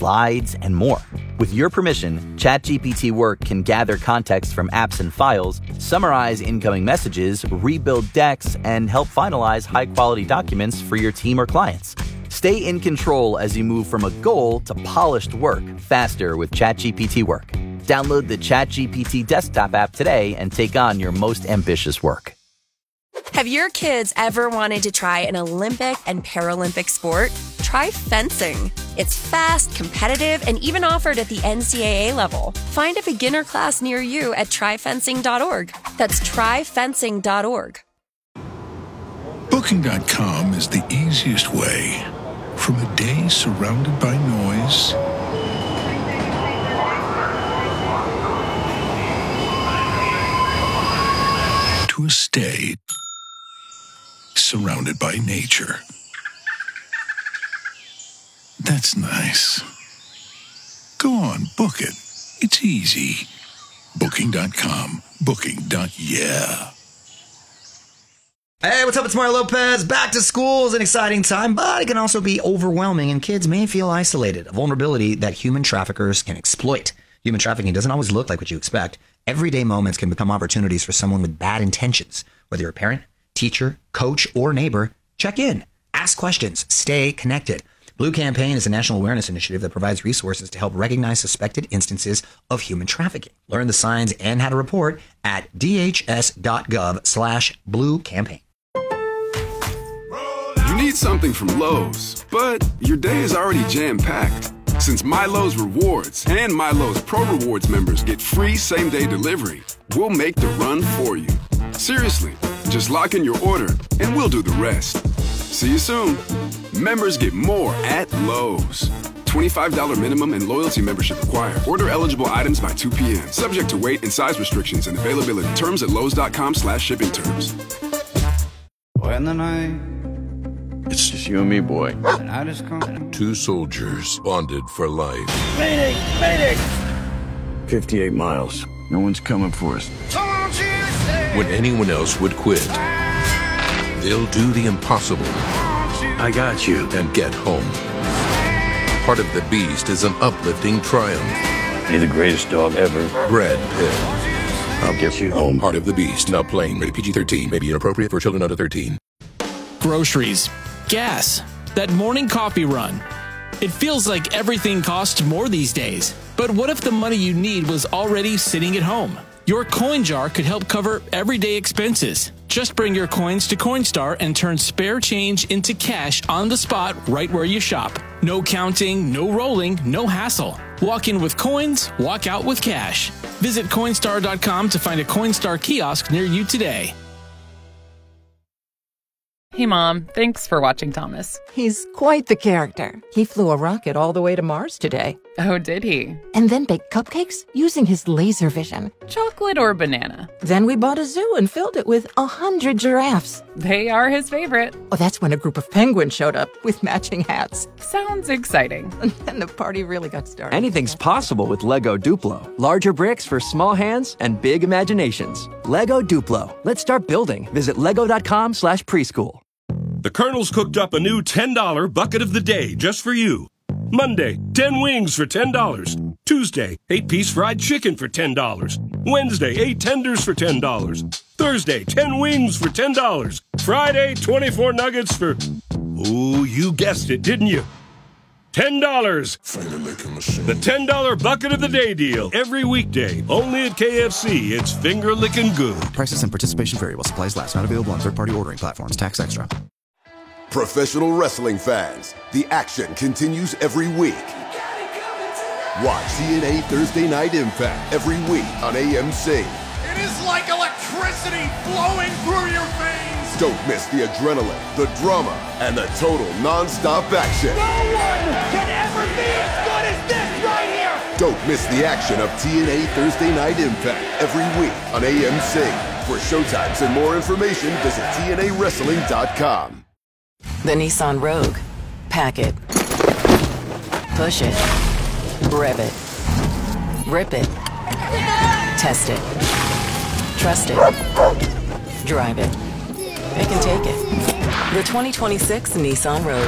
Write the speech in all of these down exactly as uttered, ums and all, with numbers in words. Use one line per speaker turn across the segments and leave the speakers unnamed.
slides, and more. With your permission, ChatGPT Work can gather context from apps and files, summarize incoming messages, rebuild decks, and help finalize high-quality documents for your team or clients. Stay in control as you move from a goal to polished work faster with ChatGPT Work. Download the ChatGPT desktop app today and take on your most ambitious work.
Have your kids ever wanted to try an Olympic and Paralympic sport? Try fencing. It's fast, competitive, and even offered at the N C double A level. Find a beginner class near you at try fencing dot org. That's try fencing dot org.
Booking dot com is the easiest way from a day surrounded by noise to a stay surrounded by nature. That's nice. Go on, book it. It's easy. Booking dot com. Booking. Yeah.
Hey, what's up? It's Mario Lopez. Back to school is an exciting time, but it can also be overwhelming, and kids may feel isolated, a vulnerability that human traffickers can exploit. Human trafficking doesn't always look like what you expect. Everyday moments can become opportunities for someone with bad intentions. Whether you're a parent, teacher, coach, or neighbor, check in, ask questions, stay connected. Blue Campaign is a national awareness initiative that provides resources to help recognize suspected instances of human trafficking. Learn the signs and how to report at d h s dot gov slash blue campaign.
You need something from Lowe's, but your day is already jam-packed. Since MyLowe's Rewards and MyLowe's Pro Rewards members get free same-day delivery, we'll make the run for you. Seriously, just lock in your order and we'll do the rest. See you soon. Members get more at Lowe's. twenty-five dollars minimum and loyalty membership required. Order eligible items by two p.m. Subject to weight and size restrictions and availability. Terms at lowes dot com slash shipping terms.
When the night,
it's just you and me, boy.
the night is coming.
Two soldiers bonded for life.
Mayday! Mayday! fifty-eight miles. No one's coming for us.
When anyone else would quit, they'll do the impossible.
I got you.
And get home. Part of the Beast is an uplifting triumph.
You're the greatest dog ever.
Brad Pitt.
I'll get you home.
Part of the Beast. Now playing. Rated P G thirteen. May be inappropriate for children under thirteen.
Groceries. Gas. That morning coffee run. It feels like everything costs more these days. But what if the money you need was already sitting at home? Your coin jar could help cover everyday expenses. Just bring your coins to Coinstar and turn spare change into cash on the spot right where you shop. No counting, no rolling, no hassle. Walk in with coins, walk out with cash. Visit Coinstar dot com to find a Coinstar kiosk near you today.
Hey, Mom. Thanks for watching Thomas.
He's quite the character. He flew a rocket all the way to Mars today.
Oh, did he?
And then baked cupcakes using his laser vision.
Chocolate or banana?
Then we bought a zoo and filled it with a hundred giraffes.
They are his favorite.
Oh, that's when a group of penguins showed up with matching hats.
Sounds exciting.
And then the party really got started.
Anything's possible with Lego Duplo. Larger bricks for small hands and big imaginations. Lego Duplo. Let's start building. Visit lego dot com slash preschool.
The Colonel's cooked up a new ten dollar bucket of the day just for you. Monday, ten wings for ten dollars. Tuesday, eight piece fried chicken for ten dollars. Wednesday, eight tenders for ten dollars. Thursday, ten wings for ten dollars. Friday, twenty-four nuggets for... Ooh, you guessed it, didn't you? ten dollars. The ten dollar bucket of the day deal. Every weekday. Only at K F C. It's finger licking good.
Prices and participation vary while supplies last. Not available on third-party ordering platforms. Tax extra.
Professional wrestling fans, the action continues every week. Watch T N A Thursday Night Impact every week on A M C.
It is like electricity flowing through your veins.
Don't miss the adrenaline, the drama, and the total non-stop action.
No one can ever be as good as this right here.
Don't miss the action of T N A Thursday Night Impact every week on A M C. For showtimes and more information, visit T N A wrestling dot com.
The Nissan Rogue. Pack it. Push it. Rev it. Rip it. Test it. Trust it. Drive it. It can take it. The twenty twenty-six Nissan Rogue.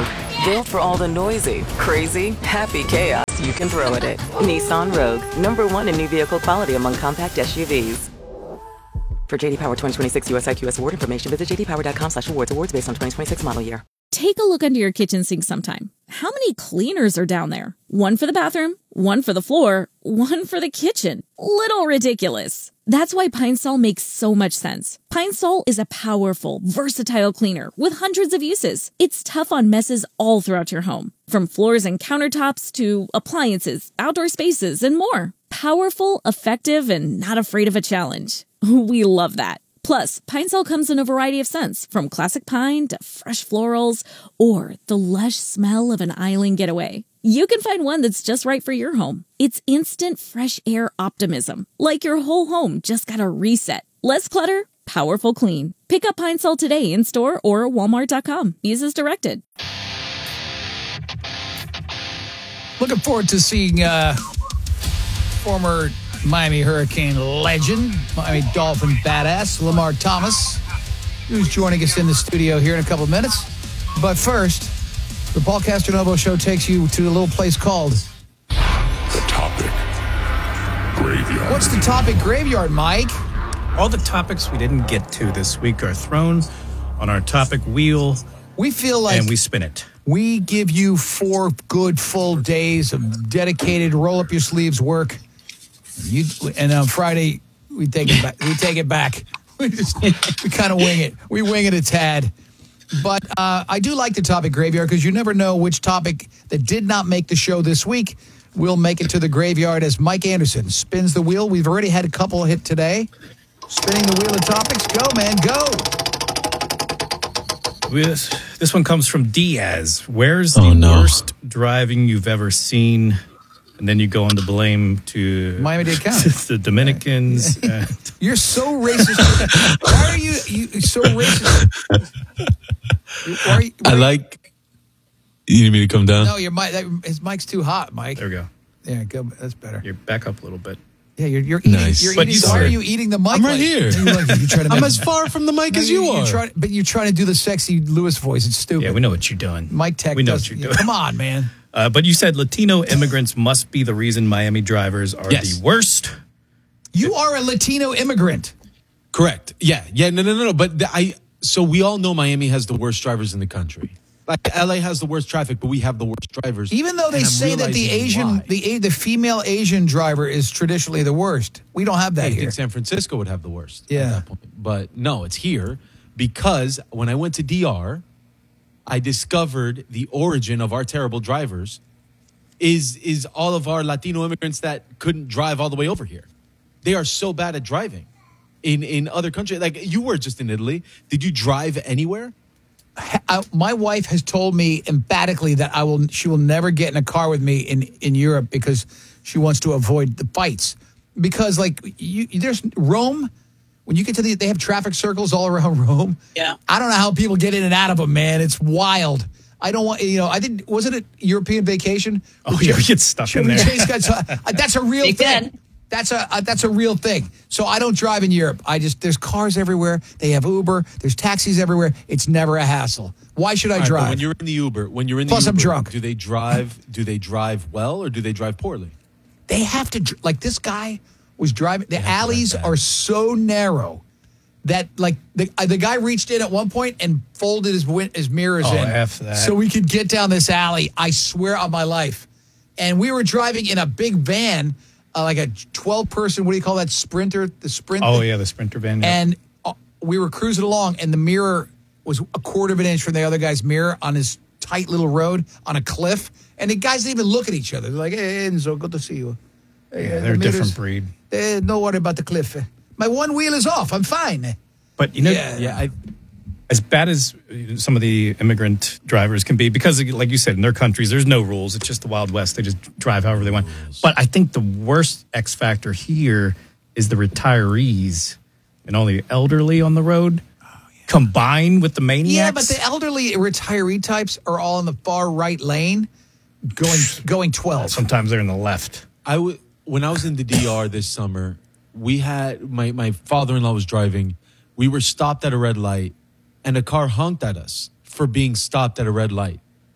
Built for all the noisy, crazy, happy chaos you can throw at it. Nissan Rogue, number one in new vehicle quality among compact S U Vs. For J D Power twenty twenty-six U S I Q S award information, visit j d power dot com slash awards. Awards based on twenty twenty-six model year.
Take a look under your kitchen sink sometime. How many cleaners are down there? One for the bathroom, one for the floor, one for the kitchen. Little ridiculous. That's why Pine Sol makes so much sense. Pine Sol is a powerful, versatile cleaner with hundreds of uses. It's tough on messes all throughout your home, from floors and countertops to appliances, outdoor spaces, and more. Powerful, effective, and not afraid of a challenge. We love that. Plus, Pine Sol comes in a variety of scents, from classic pine to fresh florals or the lush smell of an island getaway. You can find one that's just right for your home. It's instant fresh air optimism, like your whole home just got a reset. Less clutter, powerful clean. Pick up Pine Sol today in store or walmart dot com. Use as directed.
Looking forward to seeing uh, former Miami Hurricane legend, Miami Dolphin badass, Lamar Thomas, who's joining us in the studio here in a couple of minutes. But first, the Paul Castronovo Show takes you to a little place called
The Topic Graveyard.
What's the topic graveyard, Mike?
All the topics we didn't get to this week are thrown on our topic wheel.
We feel like
and we spin it.
We give you four good full days of dedicated roll-up-your-sleeves work. You and on Friday we take it back. We take it back. We just we kind of wing it. We wing it a tad. But uh, I do like the topic graveyard because you never know which topic that did not make the show this week will make it to the graveyard as Mike Anderson spins the wheel. We've already had a couple hit today. Spinning the wheel of topics. Go, man, go.
This, this one comes from Diaz. Where's the
oh, no.
worst driving you've ever seen? And then you go on to blame to
Miami-Dade County,
the Dominicans. uh,
You're so racist. Why are you, you so racist? Why are you, why
I like. You need me to come down?
No, your mic. That, his mic's too hot, Mike.
There we go.
Yeah, go. That's better.
You're back up a little bit.
Yeah, you're you're eating.
Nice.
You're
But
eating
you
why are
said-
you eating the mic?
I'm right
like-
here.
You're like- you're trying to
I'm
make-
as far from the mic
No,
as you
you're
are.
trying- but you're trying to do the sexy Lewis voice. It's stupid.
Yeah, we know what you're doing.
Mike Tech
We know
does-
what you're
yeah,
doing.
Come on, man.
Uh, but you said Latino immigrants must be the reason Miami drivers are
Yes.
the worst.
You are a Latino immigrant.
Correct. Yeah. Yeah. No. No. No. No. But the, I. So we all know Miami has the worst drivers in the country. Like L A has the worst traffic, but we have the worst drivers.
Even though they
And I'm
say that the
realizing
Asian,
why.
the A- the female Asian driver is traditionally the worst. We don't have that
I
here.
think San Francisco would have the worst.
Yeah.
At that point. But no, it's here because when I went to D R, I discovered the origin of our terrible drivers is is all of our Latino immigrants that couldn't drive all the way over here. They are so bad at driving in in other countries. Like you were just in Italy. Did you drive anywhere?
I, my wife has told me emphatically that I will. She will never get in a car with me in, in Europe because she wants to avoid the fights. Because like you, there's Rome. When you get to the, they have traffic circles all around Rome.
Yeah.
I don't know how people get in and out of them, man. It's wild. I don't want, you know, I didn't, wasn't it European vacation?
Oh, you get stuck in there.
Chase got, uh, that's a real
They
thing.
did.
That's a uh, that's a real thing. So I don't drive in Europe. I just, there's cars everywhere. They have Uber. There's taxis everywhere. It's never a hassle. Why should I
All right, but
drive?
when you're in the Uber, when you're in the
Plus,
Uber,
I'm drunk.
Do they drive? Do they drive well or do they drive poorly?
They have to, dr- like this guy was driving. The alleys are so narrow that like the uh, the guy reached in at one point and folded his win- his mirrors
Oh,
in
F that.
so we could get down this alley. I swear on my life. And we were driving in a big van, uh, like a twelve person. What do you call that? Sprinter, the Sprint.
Oh yeah, the Sprinter van. Yeah.
And uh, we were cruising along, and the mirror was a quarter of an inch from the other guy's mirror on his tight little road on a cliff. And the guys didn't even look at each other. They're like, "Hey, Enzo, good to see you." Hey,
yeah,
uh,
they're a
the
different
mirrors-
breed.
Eh, don't worry about the cliff. My one wheel is off. I'm fine.
But you know,
Yeah.
yeah, I, as bad as some of the immigrant drivers can be, because like you said, in their countries, there's no rules. It's just the Wild West. They just drive however they want. But I think the worst X factor here is the retirees and all the elderly on the road, combined with the maniacs.
Yeah, but the elderly retiree types are all in the far right lane, going going twelve.
Sometimes they're in the left.
I w- when I was in the D R this summer, we had my my father-in-law was driving. We were stopped at a red light, and a car honked at us for being stopped at a red light.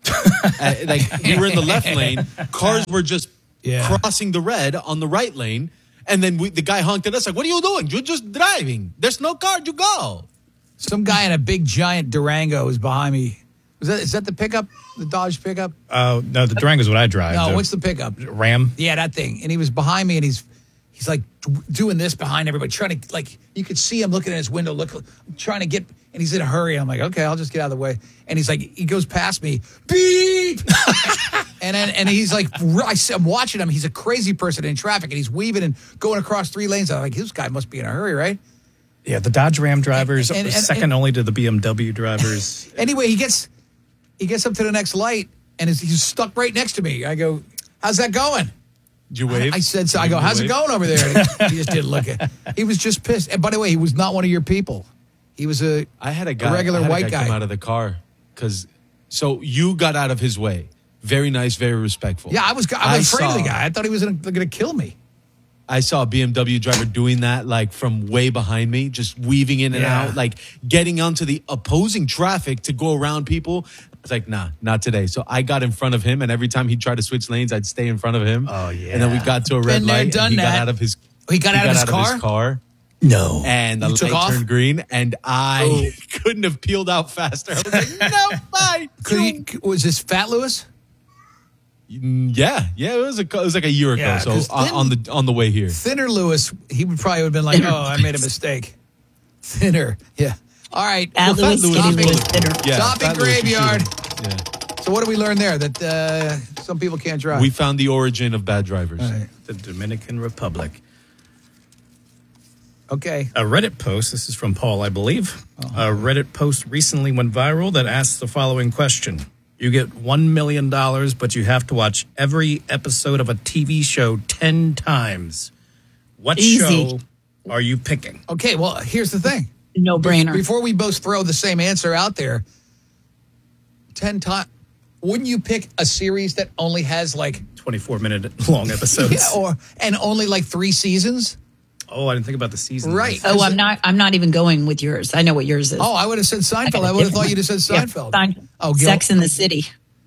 uh, like we were in the left lane, cars were just
Yeah.
crossing the red on the right lane, and then we, the guy honked at us like, "What are you doing? You're just driving. There's no car. You go."
Some guy in a big giant Durango was behind me. Was that is that the pickup? The Dodge pickup?
Uh, no, the Durango's what I drive.
No,
the
what's the pickup?
Ram.
Yeah, that thing. And he was behind me, and he's he's like doing this behind everybody, trying to, like, you could see him looking at his window, look, trying to get, and he's in a hurry. I'm like, okay, I'll just get out of the way. And he's like, he goes past me, beep, and then and he's like, I'm watching him. He's a crazy person in traffic, and he's weaving and going across three lanes. I'm like, this guy must be in a hurry, right?
Yeah, the Dodge Ram drivers
And- and- and-
second
and-
only to the B M W drivers.
Anyway, he gets he gets up to the next light, and is, he's stuck right next to me. I go, how's that going?
Did you wave?
I said, so I
Did
go,
you
how's
wave?
it going over there? And he, he just didn't look at. He was just pissed. And by the way, he was not one of your people. He was a
I had a guy,
a regular
I had a
white
guy,
guy.
come out of the car because so you got out of his way. Very nice, very respectful.
Yeah, I was I was afraid
saw,
of the guy. I thought he was going to kill me.
I saw a B M W driver doing that, like from way behind me, just weaving in and
Yeah.
out, like getting onto the opposing traffic to go around people. It's like, nah, not today. So I got in front of him, and every time he tried to switch lanes, I'd stay in front of him.
Oh, yeah.
And then we got to a red
Been there,
light,
done
and he
that.
got out of his.
He got out of his car?
car.
No.
And the
You took
light
off?
turned green, and I couldn't have peeled out faster. I was like, no, bye.
Could he, was this Fat Lewis?
Yeah, yeah, it was a, it was like a year ago.
Yeah,
so
'cause
on,
then-
on the on the way here,
Thinner Lewis, he would probably have been like, oh, I made a mistake. Thinner, yeah. All right.
Fat
well,
Lewis,
topic,
Skinny Lewis, Thinner.
Yeah,
topic
Fat Lewis was
graveyard.
shooting. Yeah.
So what do we learn there? That uh, some people can't drive.
We found the origin of bad drivers.
All right.
The Dominican Republic.
Okay.
A Reddit post, this is from Paul, I believe. A Reddit post recently went viral that asks the following question. You get one million dollars, but you have to watch every episode of a T V show ten times. What
Easy.
show are you picking?
Okay, well, here's the thing.
No brainer.
Before we both throw the same answer out there, ten times, wouldn't you pick a series that only has like
twenty-four minute long episodes.
yeah, or and only like three seasons?
Oh, I didn't think about the season.
Right.
Oh, I'm not. I'm not even going with yours. I know what yours is.
Oh, I would have said Seinfeld. I would have thought you'd have said Seinfeld.
Yeah, Sein-
Oh, Gil-
Sex in the City.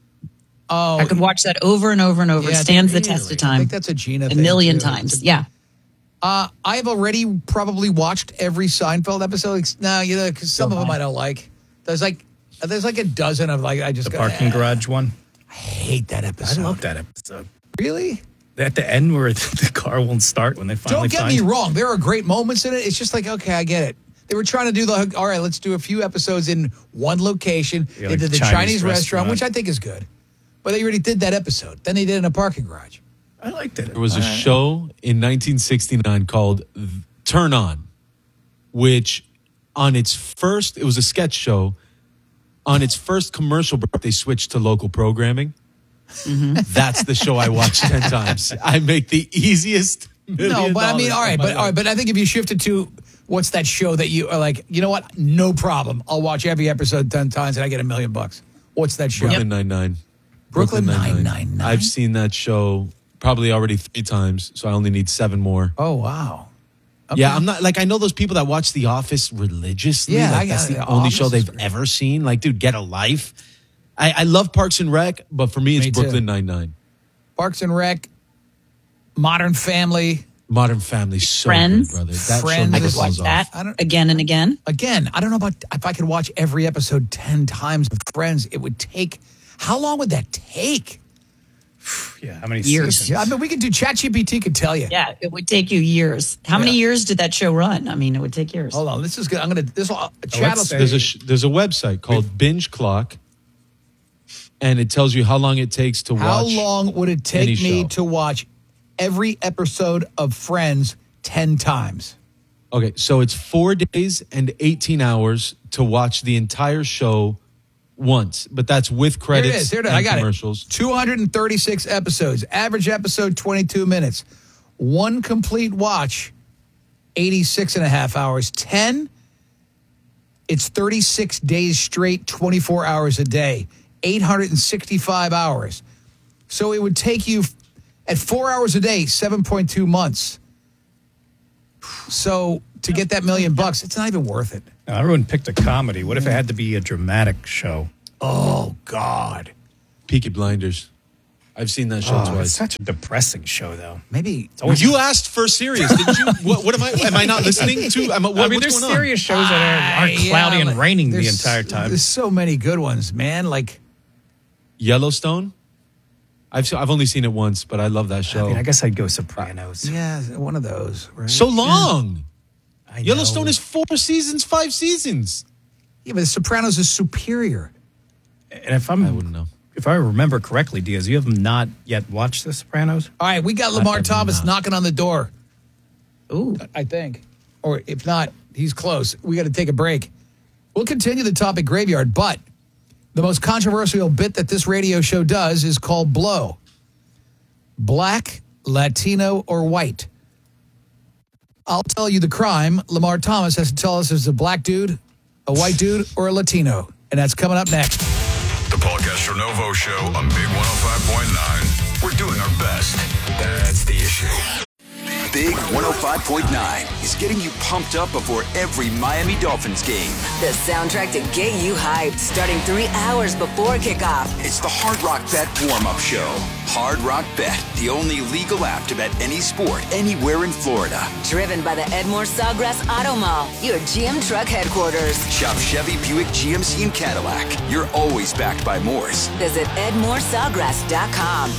Oh,
I could watch that over and over and over.
Yeah,
it stands the
really?
test of
I
time.
think that's a Gina
a
thing,
million
too.
times. Yeah.
Uh, I've already probably watched every Seinfeld episode. Like, no, you know, because some of them I don't like. There's like, there's like a dozen of like I just
The
go,
parking
eh,
garage one.
I hate that episode.
I love that episode.
Really?
At the end where the car won't start when they finally
Don't get
find
me wrong. There are great moments in it. It's just like, okay, I get it. They were trying to do the, all right, let's do a few episodes in one location.
Yeah,
they
like
did the
Chinese
Chinese, restaurant,
restaurant.
which I think is good. But they already did that episode. Then they did it in a parking garage.
I liked it.
There was a show in nineteen sixty-nine called Turn On, which on its first, it was a sketch show. On its first commercial break, they switched to local programming.
Mm-hmm.
That's the show I watched ten times. I make the easiest.
No, but I mean, all right, but all right, but I think if you shifted to what's that show that you are like, you know what? No problem. I'll watch every episode ten times and I get a million bucks. What's that show?
Brooklyn Nine-Nine.
Brooklyn Nine-Nine.
I've seen that show probably already three times, so I only need seven more.
Oh, wow.
Yeah, I'm not like I know those people that watch The Office religiously.
Yeah,
like,
I
that's
got
the
it.
only
Office
show
is
they've ever seen. Like, dude, get a life. I, I love Parks and Rec, but for me, it's
Me too.
Brooklyn Nine-Nine.
Parks and Rec, Modern Family.
Modern Family, so
Friends.
good, brother. That
Friends.
show
I
never
could watch
falls off.
that
I don't-
again and again.
Again, I don't know about if I could watch every episode ten times with Friends. It would take, how long would that take?
Yeah, how many
Years.
seasons?
Yeah, I mean, we could do, ChatGPT could tell you.
Yeah, it would take you years. How many
Yeah.
years did that show run? I mean, it would take years.
Hold on, this is good. I'm going to, this will, chat will
say-
There's a sh- there's a website called Binge Clock, and it tells you how long it takes to
How
watch.
long would it take
any
me
show.
to watch every episode of Friends ten times?
Okay, so it's four days and eighteen hours to watch the entire show once, but that's with
Here
credits
it is. Here it is.
and
I got
commercials.
it. two hundred thirty-six episodes. Average episode, twenty-two minutes. One complete watch, eighty-six and a half hours. ten, it's thirty-six days straight, twenty-four hours a day. eight hundred sixty-five hours. So it would take you, at four hours a day, seven point two months. So to get that million bucks, it's not even worth it.
Now, everyone picked a comedy. What if it had to be a dramatic show?
Oh, God.
Peaky Blinders. I've seen that show
Oh,
twice.
it's such
a depressing show, though.
Maybe
You asked for serious, didn't you? What, what am I? Am I not listening to? Am I, what,
I mean,
what's
there's
going on?
serious shows that are, aren't
Yeah,
cloudy
like,
and raining the
there's-
entire time.
There's so many good ones, man. Like
Yellowstone. I've se- I've only seen it once, but I love that show.
I mean, I guess I'd go Sopranos.
yeah, one of those. Right?
so long.
I know.
Yellowstone is four seasons, five seasons.
Yeah, but The Sopranos is superior.
And if I'm,
I wouldn't know.
If I remember correctly, Diaz, you have not yet watched The Sopranos?
All right, we got Lamar
I have
Thomas
not.
knocking on the door.
Ooh.
I think. Or if not, he's close. We got to take a break. We'll continue the topic graveyard, but the most controversial bit that this radio show does is called Blow. Black, Latino, or white. I'll tell you the crime. Lamar Thomas has to tell us if it's a black dude, a white dude, or a Latino. And that's coming up next.
The Paul Castronovo Show on Big one oh five point nine. We're doing our best. That's the issue.
Big one oh five point nine is getting you pumped up before every Miami Dolphins game.
The soundtrack to get you hyped, starting three hours before kickoff.
It's the Hard Rock Bet warm-up show. Hard Rock Bet, the only legal app to bet any sport anywhere in Florida.
Driven by the Edmore Sawgrass Auto Mall, your G M truck headquarters.
Shop Chevy, Buick, G M C, and Cadillac. You're always backed by Moores.
Visit edmore sawgrass dot com.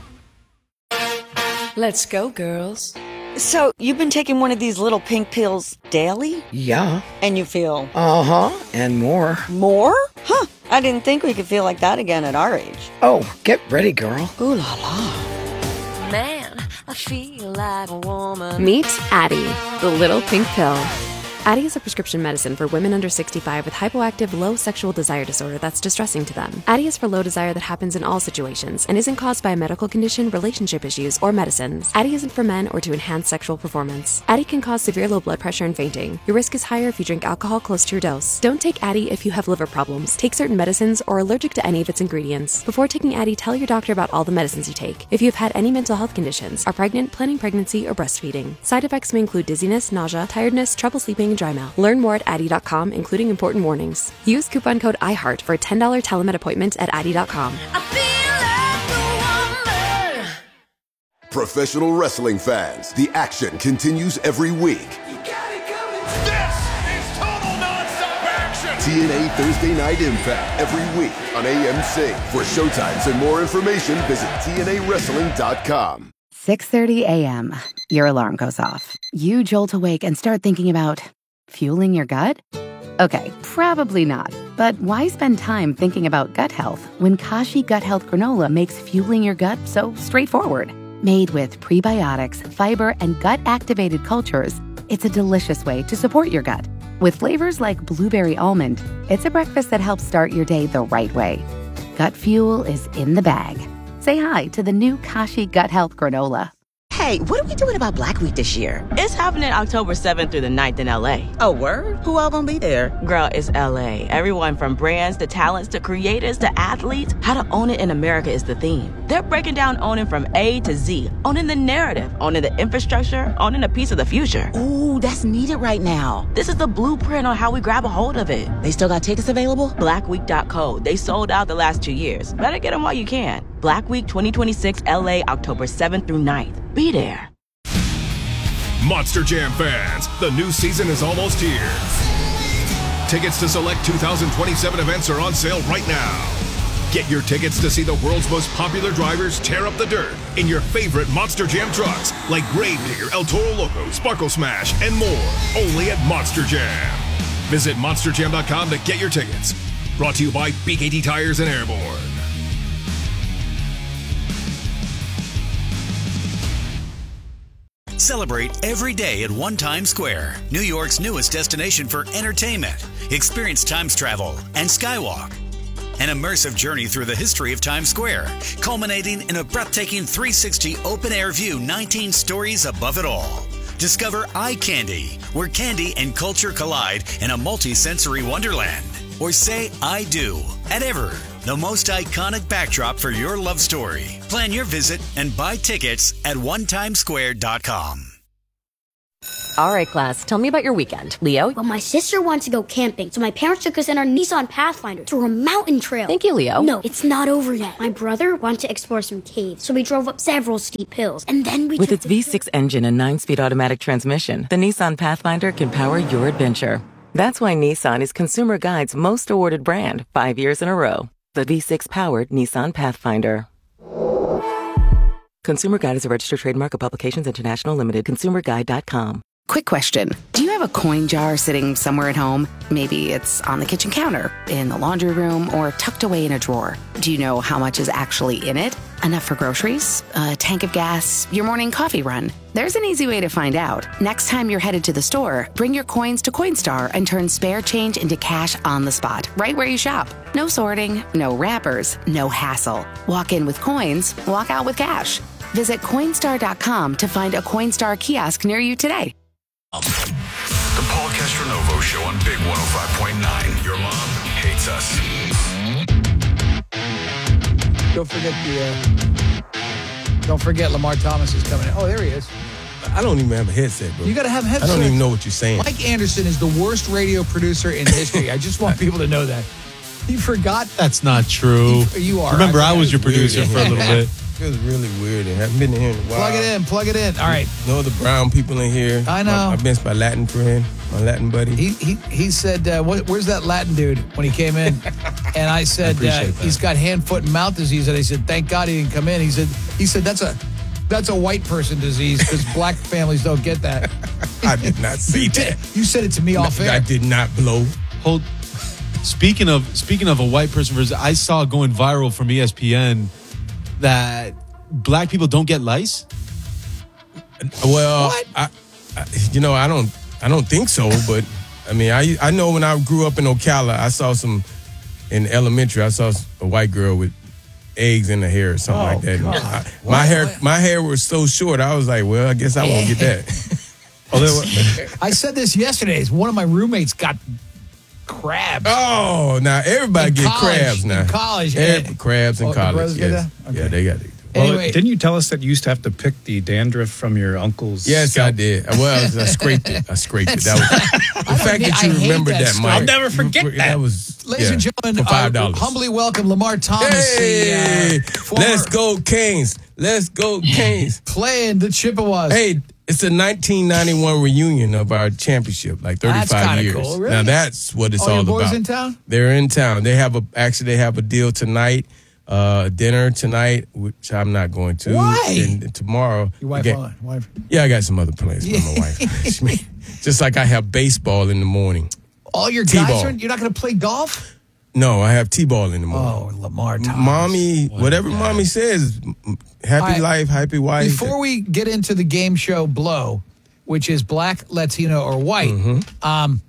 Let's go, girls.
So, you've been taking one of these little pink pills daily?
Yeah.
And you feel...
Uh-huh. And more.
More? Huh. I didn't think we could feel like that again at our age.
Oh, get ready, girl.
Ooh la la.
Man, I feel like a woman. Meet Addie, the little pink pill. Addie is a prescription medicine for women under sixty-five with hypoactive low sexual desire disorder that's distressing to them. Addie is for low desire that happens in all situations and isn't caused by a medical condition, relationship issues, or medicines. Addie isn't for men or to enhance sexual performance. Addie can cause severe low blood pressure and fainting. Your risk is higher if you drink alcohol close to your dose. Don't take Addie if you have liver problems, take certain medicines, or are allergic to any of its ingredients. Before taking Addie, tell your doctor about all the medicines you take. If you have had any mental health conditions, are pregnant, planning pregnancy, or breastfeeding. Side effects may include dizziness, nausea, tiredness, trouble sleeping, and dry mouth. Learn more at Addie dot com, including important warnings. Use coupon code iHeart for a ten dollars telemed appointment at Addie dot com.
Professional wrestling fans, the action continues every week. T N A Thursday Night Impact every week on A M C. For showtimes and more information, visit T N A wrestling dot com.
six thirty a.m. Your alarm goes off. You jolt awake and start thinking about fueling your gut? Okay, probably not. But why spend time thinking about gut health when Kashi Gut Health Granola makes fueling your gut so straightforward? Made with prebiotics, fiber, and gut-activated cultures, it's a delicious way to support your gut. With flavors like blueberry almond, it's a breakfast that helps start your day the right way. Gut fuel is in the bag. Say hi to the new Kashi Gut Health Granola.
Hey, what are we doing about Black Week this year?
It's happening October seventh through the ninth in L A.
Oh, word? Who all gonna be there?
Girl, it's L A. Everyone from brands to talents to creators to athletes. How to own it in America is the theme. They're breaking down owning from A to Z. Owning the narrative, owning the infrastructure, owning a piece of the future.
Ooh, that's needed right now.
This is the blueprint on how we grab a hold of it.
They still got tickets available?
black week dot co. They sold out the last two years. Better get them while you can. Black Week twenty twenty-six L A, October seventh through ninth. Be there.
Monster Jam fans, the new season is almost here. Tickets to select two thousand twenty-seven events are on sale right now. Get your tickets to see the world's most popular drivers tear up the dirt in your favorite Monster Jam trucks like Gravedigger, El Toro Loco, Sparkle Smash, and more. Only at Monster Jam. Visit monster jam dot com to get your tickets. Brought to you by B K T Tires and Airborne.
Celebrate every day at One Times Square, New York's newest destination for entertainment. Experience Times Travel and Skywalk. An immersive journey through the history of Times Square, culminating in a breathtaking three sixty open-air view, nineteen stories above it all. Discover Eye Candy, where candy and culture collide in a multi-sensory wonderland. Or say I do at Ever, the most iconic backdrop for your love story. Plan your visit and buy tickets at one times square dot com.
All right, class, tell me about your weekend. Leo?
Well, my sister wants to go camping, so my parents took us in our Nissan Pathfinder through a mountain trail.
Thank you, Leo.
No, it's not over yet. My brother wanted to explore some caves, so we drove up several steep hills, and then we
With
took
its V six engine and nine-speed automatic transmission, the Nissan Pathfinder can power your adventure. That's why Nissan is Consumer Guide's most awarded brand five years in a row. The V six-powered Nissan Pathfinder. Consumer Guide is a registered trademark of Publications International Limited. consumer guide dot com.
Quick question. Do you have a coin jar sitting somewhere at home? Maybe it's on the kitchen counter, in the laundry room, or tucked away in a drawer. Do you know how much is actually in it? Enough for groceries? A tank of gas? Your morning coffee run? There's an easy way to find out. Next time you're headed to the store, bring your coins to Coinstar and turn spare change into cash on the spot, right where you shop. No sorting, no wrappers, no hassle. Walk in with coins, walk out with cash. Visit Coinstar dot com to find a Coinstar kiosk near you today.
The Paul Castronovo Show on Big one oh five point nine. Your mom hates us.
Don't forget the. Uh, don't forget Lamar Thomas is coming in. Oh, there he is.
I don't even have a headset, bro.
You got to have a headset.
I don't even know what you're saying.
Mike Anderson is the worst radio producer in history. I just want people to know that. You forgot.
That's not true.
You, you are.
Remember, I,
I
was your producer for a little bit.
It was really weird. I haven't been in here in a while.
Plug it in. Plug it in. All right.
No other brown people in here.
I know.
I, I missed my Latin friend, my Latin buddy.
He he he said, uh, what, "Where's that Latin dude?" When he came in, and I said,
I
uh, "He's got hand, foot, and mouth disease." And I said, "Thank God he didn't come in." He said, "He said that's a that's a white person disease because black families don't get that."
I did not say
you
that.
Did, you said it to me off air.
I did not blow.
Hold. Speaking of speaking of a white person versus, I saw going viral from E S P N that black people don't get lice.
Well, I, I, you know, I don't, I don't think so. But I mean, I, I know when I grew up in Ocala, I saw some in elementary. I saw a white girl with eggs in her hair or something
Oh,
like that.
God.
I, my hair, my hair was so short. I was like, well, I guess I won't get that.
I said this yesterday. One of my roommates got crabs.
Oh, now everybody
In
get
college,
crabs now.
in college.
Every- crabs in
Oh, the
college.
brothers get
Yes.
that? Okay.
Yeah, they got it.
Well,
Anyway.
didn't you tell us that you used to have to pick the dandruff from your uncle's
Yes,
scalp?
I did. Well, I scraped it. I scraped it. That was the fact that
I
you
hate
remember
that
that,
story.
Mike.
I'll never forget
That
that.
was
Ladies
yeah,
and gentlemen,
for five
uh,
dollars.
humbly welcome Lamar Thomas.
Hey,
the, uh, former-
let's go Canes. Let's go Canes.
Playing the Chippewas.
Hey, it's a nineteen ninety-one reunion of our championship, like
That's
thirty-five
kinda
years.
cool, really?
Now that's what it's
Oh, your
all
boys
about.
in town?
They're in town. They have a actually they have a deal tonight, uh, dinner tonight, which I'm not going to.
Why?
And tomorrow,
Your wife
again-
on. Wife.
Yeah, I got some other plans for my wife. Just like I have baseball in the morning.
All your
T-ball.
guys are. You're not going to play golf?
No, I have T-ball in the morning.
Oh, Lamar Thomas.
Mommy, whatever mommy says, m- happy
All right.
life, happy wife.
Before we get into the game show Blow, which is black, Latino, or white,
Mm-hmm.
um,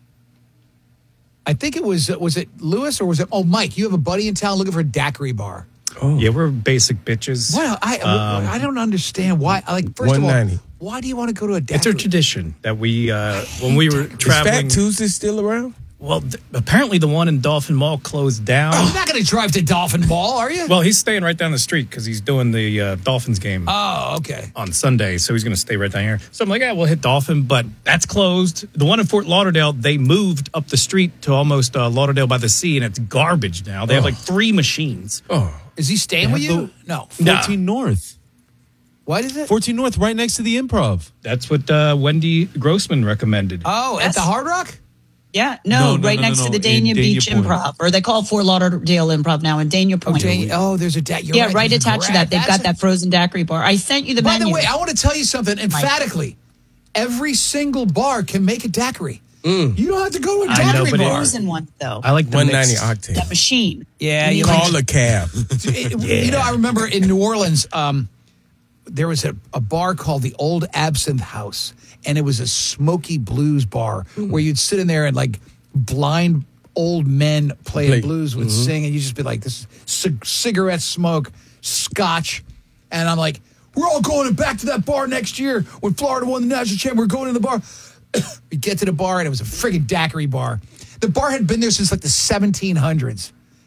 I think it was, was it Lewis or was it, oh, Mike, you have a buddy in town looking for a daiquiri bar.
Oh.
Yeah, we're basic bitches.
Well, I
Um,
I don't understand why. Like, first of all,
one ninety.
why do you want to go to a
It's
daiquiri?
a tradition that we, uh, when we were
Is
traveling.
Fat Tuesday still around?
Well, th- apparently the one in Dolphin Mall closed down.
You're not going to drive to Dolphin Mall, are you?
Well, he's staying right down the street because he's doing the uh, Dolphins game
Oh, okay.
on Sunday, so he's going to stay right down here. So I'm like, yeah, we'll hit Dolphin, but that's closed. The one in Fort Lauderdale, they moved up the street to almost uh, Lauderdale by the Sea, and it's garbage now. They have
Oh.
like three machines.
Oh,
Is he staying with
They
you?
have
No.
fourteen North.
What is it?
fourteen North, right next to the Improv.
That's what uh, Wendy Grossman recommended.
Oh, at the Hard Rock?
Yeah, no,
No, no,
right
no,
next
no,
to the
no, in
Dania
Dania
Beach
Point.
Improv, or they call it Fort Lauderdale Improv now in Dania
Oh,
Point.
Jane, oh, there's a da- you're
yeah,
right,
right
there's a
attached to
grab.
that. They've
That's
got
a-
that frozen daiquiri bar. I sent you the
By
menu.
the way, I want to tell you something emphatically. Every single bar can make a daiquiri.
Mm.
You don't have to go to a
I know,
daiquiri
but it-
bar.
frozen one though.
I like the
one ninety
mixed.
octane.
That machine.
Yeah,
You
you
like-
Call a cab.
It- You know, I remember in New Orleans, um, there was a, a bar called the Old Absinthe House, and it was a smoky blues bar where you'd sit in there and like blind old men playing
Play.
blues would
Mhm.
sing, and you'd just be like, this c- cigarette smoke, scotch. And I'm like, we're all going back to that bar next year when Florida won the national championship. We're going to the bar. We get to the bar, and it was a friggin' daiquiri bar. The bar had been there since like the seventeen hundreds.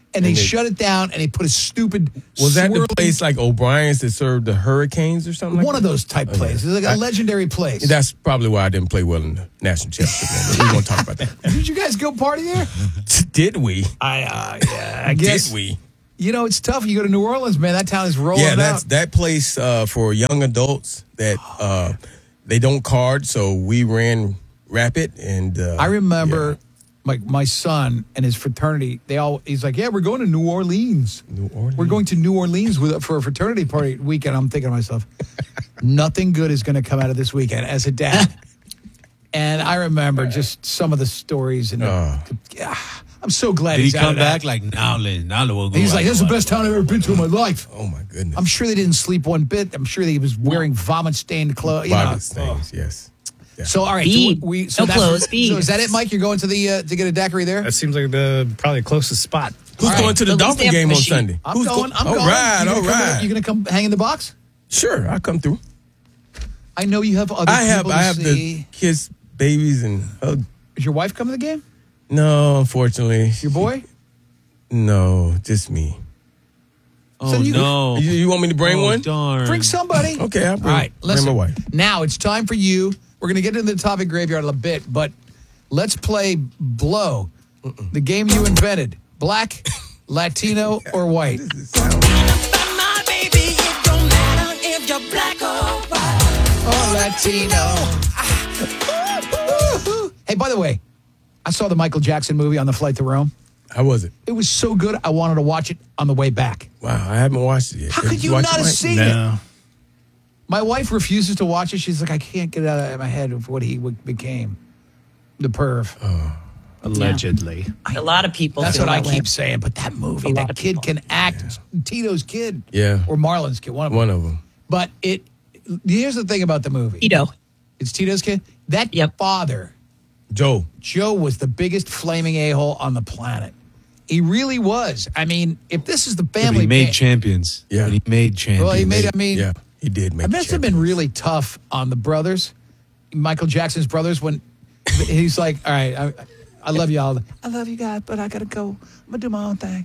and they
And they-
shut it down, and they put a stupid
Was that the
swirling-
place like O'Brien's that served the Hurricanes or something like
One
that?
of those type
Oh, yeah.
places. It's like a
I-
legendary place.
That's probably why I didn't play well in the national championship. game, but we won't talk about that.
Did you guys go party there?
Did we?
I, uh, yeah, I guess.
Did we?
You know, it's tough. You go to New Orleans, man. That town is rolling
Yeah, that's
out.
that place uh, for young adults that uh, they don't card. So we ran rapid, and uh,
I remember my my son and his fraternity. They all he's like, yeah, we're going to New Orleans.
New Orleans.
We're going to New Orleans with for a fraternity party weekend. I'm thinking to myself, nothing good is going to come out of this weekend as a dad. And I remember just some of the stories, and
Oh.
yeah, I'm so glad
Did he
he's out
come
of that.
back like, now, Lynn, now we'll go.
He's like,
out
this is the
to
best town I've ever been to in my life.
Oh my goodness!
I'm sure they didn't sleep one bit. I'm sure he was wearing vomit stained clothes. You know.
Vomit stains, yes. Yeah.
So all right,
Bead.
so we so
No
that's-
clothes,
So
beads.
is that it, Mike? You're going to the uh, to get a daiquiri there?
That seems like the probably the closest spot.
Who's
All right.
going to the
So let's
Dolphin
stamp
game on
machine.
Sunday?
I'm
Who's
going.
go-
I'm
all
going.
right,
you
all
gonna come,
right.
You gonna come hang in the box?
Sure, I'll come through.
I know you have other
I have
people
I have
to
to
see.
kiss babies and hug.
Is your wife coming to the game?
No, unfortunately.
Your boy?
No, just me.
Oh,
So you-
no.
You, you want me to bring
oh,
one?
darn.
Bring somebody.
Okay, I'll bring,
All right,
bring
listen.
my wife.
Now it's time for you. We're going to get into the topic graveyard in a bit, but let's play Blow, the game you invented. Black, Latino, or white? Or Latino. Hey, by the way, I saw the Michael Jackson movie on the flight to Rome.
How was it?
It was so good, I wanted to watch it on the way back.
Wow, I haven't watched it yet.
How
Did
could you
watch
not
it,
have
Mike?
seen it?
No.
My wife refuses to watch it. She's like, I can't get out of my head of what he w- became. The perv.
Allegedly.
A lot of people.
That's
feel
what I
that way.
keep saying. But that movie,
A lot
that
of
kid
people.
can act. Tito's kid.
Yeah.
Or Marlon's kid. One of them.
One of them.
But it. Here's the thing about the movie.
Tito.
It's Tito's kid. That
Yep.
father,
Joe.
Joe, was the biggest flaming a-hole on the planet. He really was. I mean, if this is the
Yeah, but
family
he made
band-
champions.
Yeah.
But he made champions.
Well, he made. I mean,
Yeah, he did make
It must have been really tough on the brothers, Michael Jackson's brothers, when he's like, all right, I, I love y'all. I love you guys, but I got to go. I'm going to do my own thing.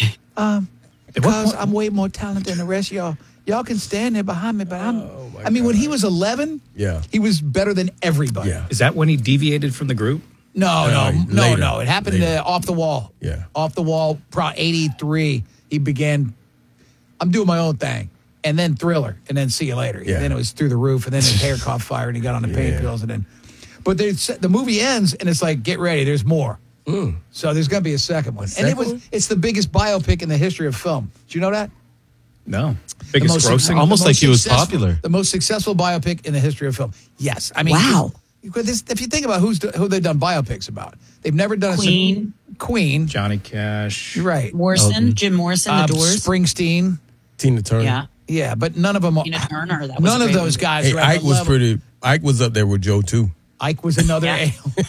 Um, because I'm way more talented than the rest of y'all. Y'all can stand there behind me, but I'm, I mean, when he was eleven,
Yeah.
he was better than everybody.
Yeah.
Is that when he deviated from the group?
No, no,
No,
no,
later.
no. It happened
Later.
uh, off the wall.
Yeah.
Off the wall, pro eighty-three. He began, I'm doing my own thing. And then Thriller. And then See You Later.
Yeah.
And then it was Through the Roof. And then his hair caught fire and he got on the pain
Yeah.
pills. And then, but there's, the movie ends and it's like, get ready. There's more.
Mm.
So there's going to be a second one. and it
second
was,
one?
it's the biggest biopic in the history of film. Did you know that?
No.
The
Biggest
most-
grossing?
the
Almost
most
like he was
successful-
popular.
The most successful biopic in the history of film. Yes. I mean,
Wow.
because this, if you think about who's who they've done biopics about, they've never done
Queen.
a Queen.
Johnny Cash.
You're right.
Morrison, Jim Morrison,
Uh,
The Doors.
Springsteen.
Tina Turner.
Yeah.
Yeah, but none of them.
Tina Turner. That was
None
a
of
great
those
movie.
guys.
Hey,
are at
Ike
the
was
level.
pretty. Ike was up there with Joe too.
Ike was another.
Yeah.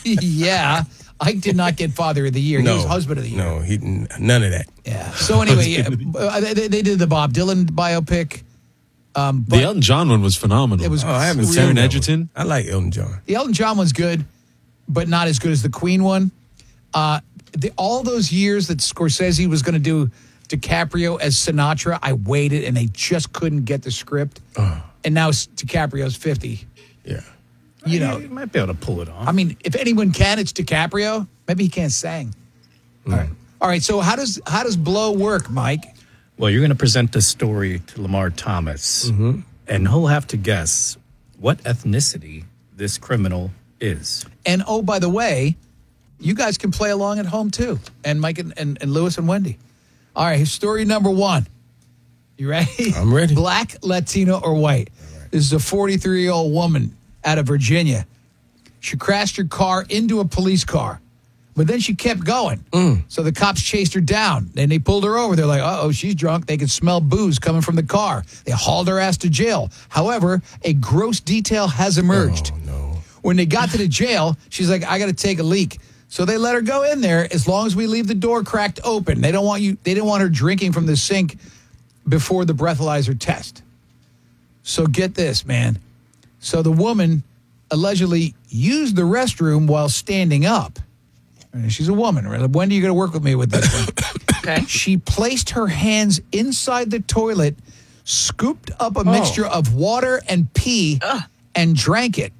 yeah. Ike did not get Father of the Year.
no,
He was Husband of the Year.
No, he didn't- none of that.
Yeah. So anyway, yeah, uh, they, they did the Bob Dylan biopic. Um, but
The Elton John one was phenomenal.
It was
Oh, I haven't
really-
seen
Taron
that
Egerton.
one. I like Elton John.
The Elton John one's good, but not as good as the Queen one. Uh, the, all those years that Scorsese was going to do DiCaprio as Sinatra, I waited and they just couldn't get the script. And now DiCaprio's fifty.
Yeah.
You know,
You might be able to pull it off.
I mean, if anyone can, it's DiCaprio. Maybe he can't sing. All right. All right. So how does how does Blow work, Mike?
Well, you're going to present the story to Lamar Thomas, and he'll have to guess what ethnicity this criminal is.
And oh, by the way, you guys can play along at home too. And Mike and, and, and Lewis and Wendy. All right, story number one. You ready?
I'm ready.
Black, Latino, or white? This is a forty-three-year-old woman out of Virginia. She crashed her car into a police car, but then she kept going. So the cops chased her down. Then they pulled her over. They're like, uh-oh, she's drunk. They could smell booze coming from the car. They hauled her ass to jail. However, a gross detail has emerged.
Oh no.
When they got to the jail, she's like, I got to take a leak. So they let her go in there as long as we leave the door cracked open. They don't want you. They didn't want her drinking from the sink before the breathalyzer test. So get this, man. So the woman allegedly used the restroom while standing up. And she's a woman. Wendy, you're going to work with me with this one.
Okay.
She placed her hands inside the toilet, scooped up a
Oh.
mixture of water and pee, and drank it.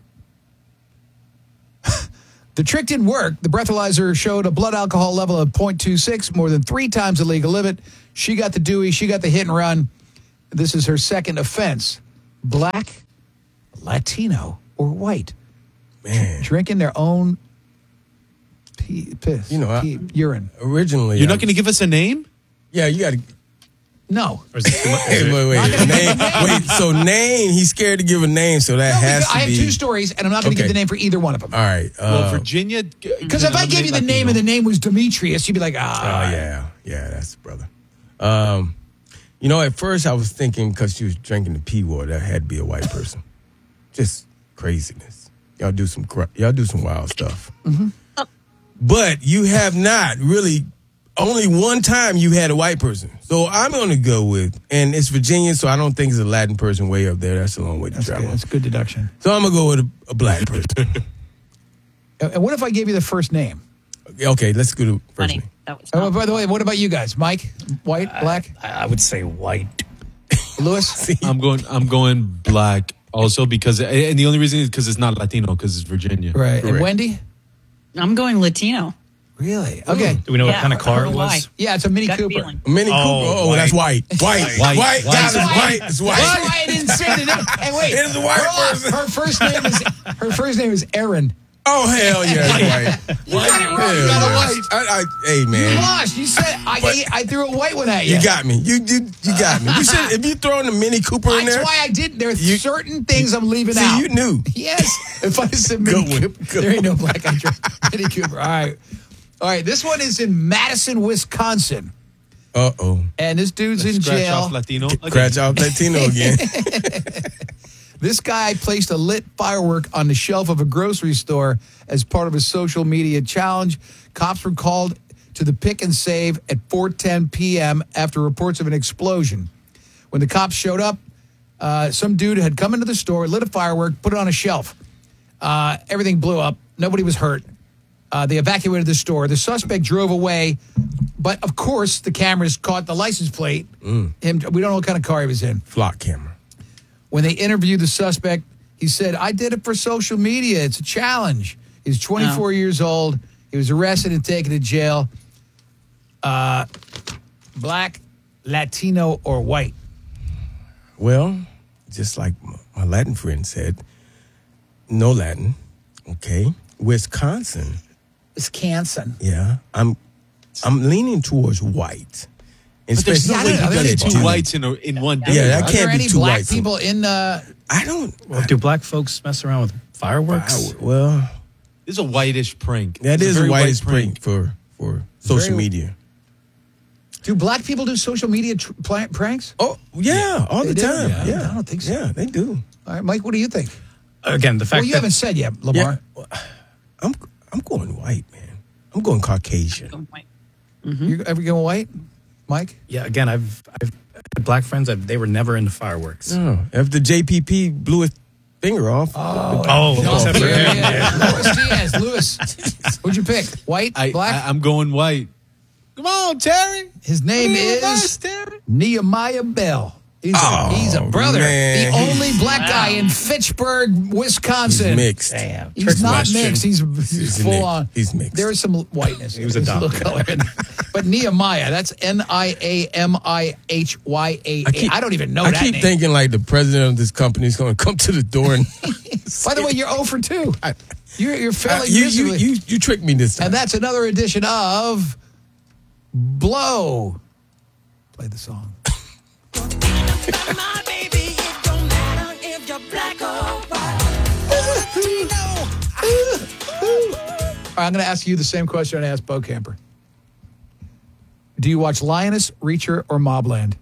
The trick didn't work. The breathalyzer showed a blood alcohol level of point two six, more than three times the legal limit. She got the Dewey. She got the hit and run. This is her second offense. Black, Latino, or white.
Man.
Drinking their own pee, piss,
You know, I-
pee, urine.
Originally,
You're
I-
not going to give us a name?
Yeah, you got to.
No.
Wait, wait, wait. Name, wait. So name. He's scared to give a name, so that
No,
has
because
to
I have
be.
two stories, and I'm not going to
Okay.
give the name for either one of them.
All right.
well,
Uh,
Virginia.
Because if I gave you the name and the name was Demetrius, you'd be like,
Oh
ah.
yeah, yeah, that's the brother. Um, you know, at first I was thinking because she was drinking the pee water, that had to be a white person. Just craziness. Y'all do some cra- y'all do some wild stuff.
Mm-hmm.
But you have not really. Only one time you had a white person. So I'm going to go with, and it's Virginia, so I don't think it's a Latin person way up there. That's a long way to
That's
travel.
good. That's a good deduction.
So I'm going to go with a, a black person.
And what if I gave you the first name?
Okay, let's go to first
Funny.
name.
That was
Oh, by the way, what about you guys? Mike, white, black,
I, I would say white.
Lewis?
I'm going. I'm going black also because, and the only reason is because it's not Latino because it's Virginia.
Right. And
Correct.
Wendy?
I'm going Latino.
Really? Okay.
Do we know
Yeah,
what kind of
I
car
don't
it
know why.
was?
Yeah, it's a Mini
Gut
Cooper.
feeling.
Mini
Oh,
Cooper. Oh,
white.
that's white. White.
White.
White.
White.
Guys, it's white. It's white.
That's why I didn't say the name. And wait,
It is a white
her,
person.
her first name is her first name is Erin.
Oh, hell yeah, it's white.
You got it wrong. You
Hell
got a
yeah.
white.
I, I, hey,
You
man.
lost. You said I,
But-
I threw a white one at you.
You got me. You you you got me. You said if you throwing the Mini Cooper in
That's
there.
why I did. There are
You-
certain things I'm leaving
See,
out.
you knew.
Yes. If I said Mini
Good one.
Cooper,
Good
there ain't no
one.
black I drink. Mini Cooper. All right. All right. This one is in Madison, Wisconsin.
Uh oh.
And this dude's in
Scratch
jail.
off Latino. again.
Scratch out Latino again.
This guy placed a lit firework on the shelf of a grocery store as part of a social media challenge. Cops were called to the Pick and Save at four ten p.m. after reports of an explosion. When the cops showed up, uh, some dude had come into the store, lit a firework, put it on a shelf. Uh, everything blew up. Nobody was hurt. Uh, they evacuated the store. The suspect drove away, but of course the cameras caught the license plate.
Mm.
Him, we don't know what kind of car he was in.
Flock camera.
When they interviewed the suspect, he said, I did it for social media. It's a challenge. He's twenty-four years old. He was arrested and taken to jail. Uh, black, Latino, or white?
Well, just like my Latin friend said, no Latin. Okay. Wisconsin.
Wisconsin.
Yeah. I'm I'm leaning towards white.
But there's no
Especially-
way you
are there
got
any
two
black-
whites in a, in one day.
Yeah, that
Are
can't
there
be
any
two
black
whites.
people in uh
I don't.
Well, do black folks mess around with fireworks?
Well,
This is a whitish prank.
that
It's
is
very
a
white
whitest prank for for social
Very-
media.
do black people do social media tr- pla- pranks?
Oh yeah, all
They
the
do?
time.
Yeah,
Yeah,
I don't think so.
Yeah, they do.
All right, Mike, what do you think?
Again, the fact
Well, you
that
haven't said yet, Lamar.
Yeah, I'm I'm going white, man. I'm going Caucasian.
Going white.
You ever go white, Mike?
yeah, again, I've I've had black friends. I've, they were never into fireworks.
Oh, after J P P blew his finger off.
Oh,
Oh,
no,
except for
yeah,
him.
yeah. Luis Diaz, Lewis. Who'd you pick? White,
I,
black?
I, I'm going white. Come on, Terry.
His name
Come here,
is
reverse, Terry.
Nehemiah Bell. He's,
Oh,
a, he's a brother.
man.
The only black guy in Fitchburg, Wisconsin.
He's mixed.
Damn.
Trick
He's not
question.
mixed. He's, he's
He's
full
mixed.
on.
He's mixed.
There is some whiteness.
He was
There's a little
adopted.
color in there. But Nehemiah, that's N I A M I H Y A A. I don't even know
I
that
keep
name.
thinking like the president of this company is going to come to the door and.
By the way, you're zero for two. You're, you're failing
Uh, you, you,
miserably.
you, you tricked me this time.
And that's another edition of Blow. Play the song. All right, I'm going to ask you the same question I asked Bo Camper. Do you watch Lioness, Reacher, or Mobland?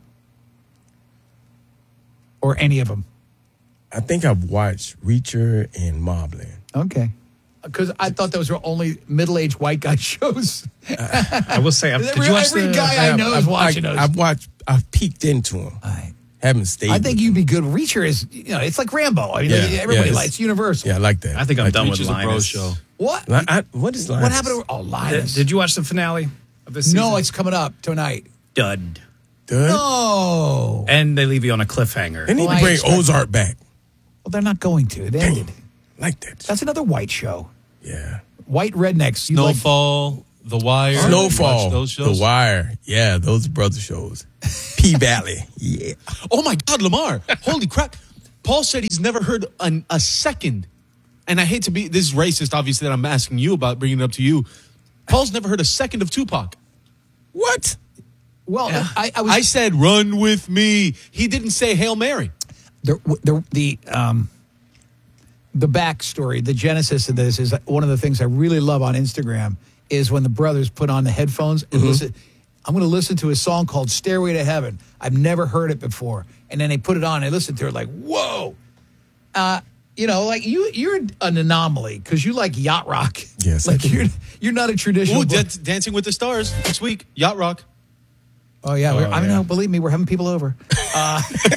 Or any of them?
I think I've watched Reacher and Mobland.
Okay. Because I thought those were only middle-aged white guy shows.
I will say, I've, did
Every-
you watch
every
the?
guy I know is
I've,
watching
I,
those.
I've watched. I've peeked into them.
I,
Haven't stayed.
I think
with
you'd be good. Reacher is, you know, it's like Rambo. I mean,
Yeah,
everybody
yeah, it's-
likes Universal.
Yeah, I like that.
I think I'm
Like
done with
Reacher's a bro
Linus.
show.
What?
Li- I, what is Linus?
What happened to oh,
Did,
Linus?
did you watch the finale of the season.
No, it's coming up tonight.
Dud.
Dud?
No.
And they leave you on a cliffhanger.
They need
Well,
to
I
bring
expect-
Ozark back.
Well, they're not going to. It ended.
Like that.
That's another white show.
Yeah.
White rednecks. You like-
Snowfall, The Wire.
Snowfall,
Watch those shows?
The Wire. Yeah, those brother shows. P-Valley. Yeah.
Oh my God, Lamar. Holy crap. Paul said he's never heard an, a second. And I hate to be, this is racist, obviously, that I'm asking you about, bringing it up to you. Paul's never heard a second of Tupac.
What?
Well, I, I was.
I said, run with me. He didn't say Hail Mary.
the the the um the backstory, the genesis of this is one of the things I really love on Instagram is when the brothers put on the headphones and
Mm-hmm.
listen. I'm going to listen to a song called "Stairway to Heaven." I've never heard it before, and then they put it on. And I listened to it like, whoa. Uh, you know, like you, you're an anomaly because you like yacht rock.
Yes, I
like
do.
you're you're not a traditional.
Ooh, Dan- Dancing with the Stars next week. Yacht Rock.
Oh yeah, we're,
Oh,
I mean,
yeah.
no, believe me, we're having people over. Uh,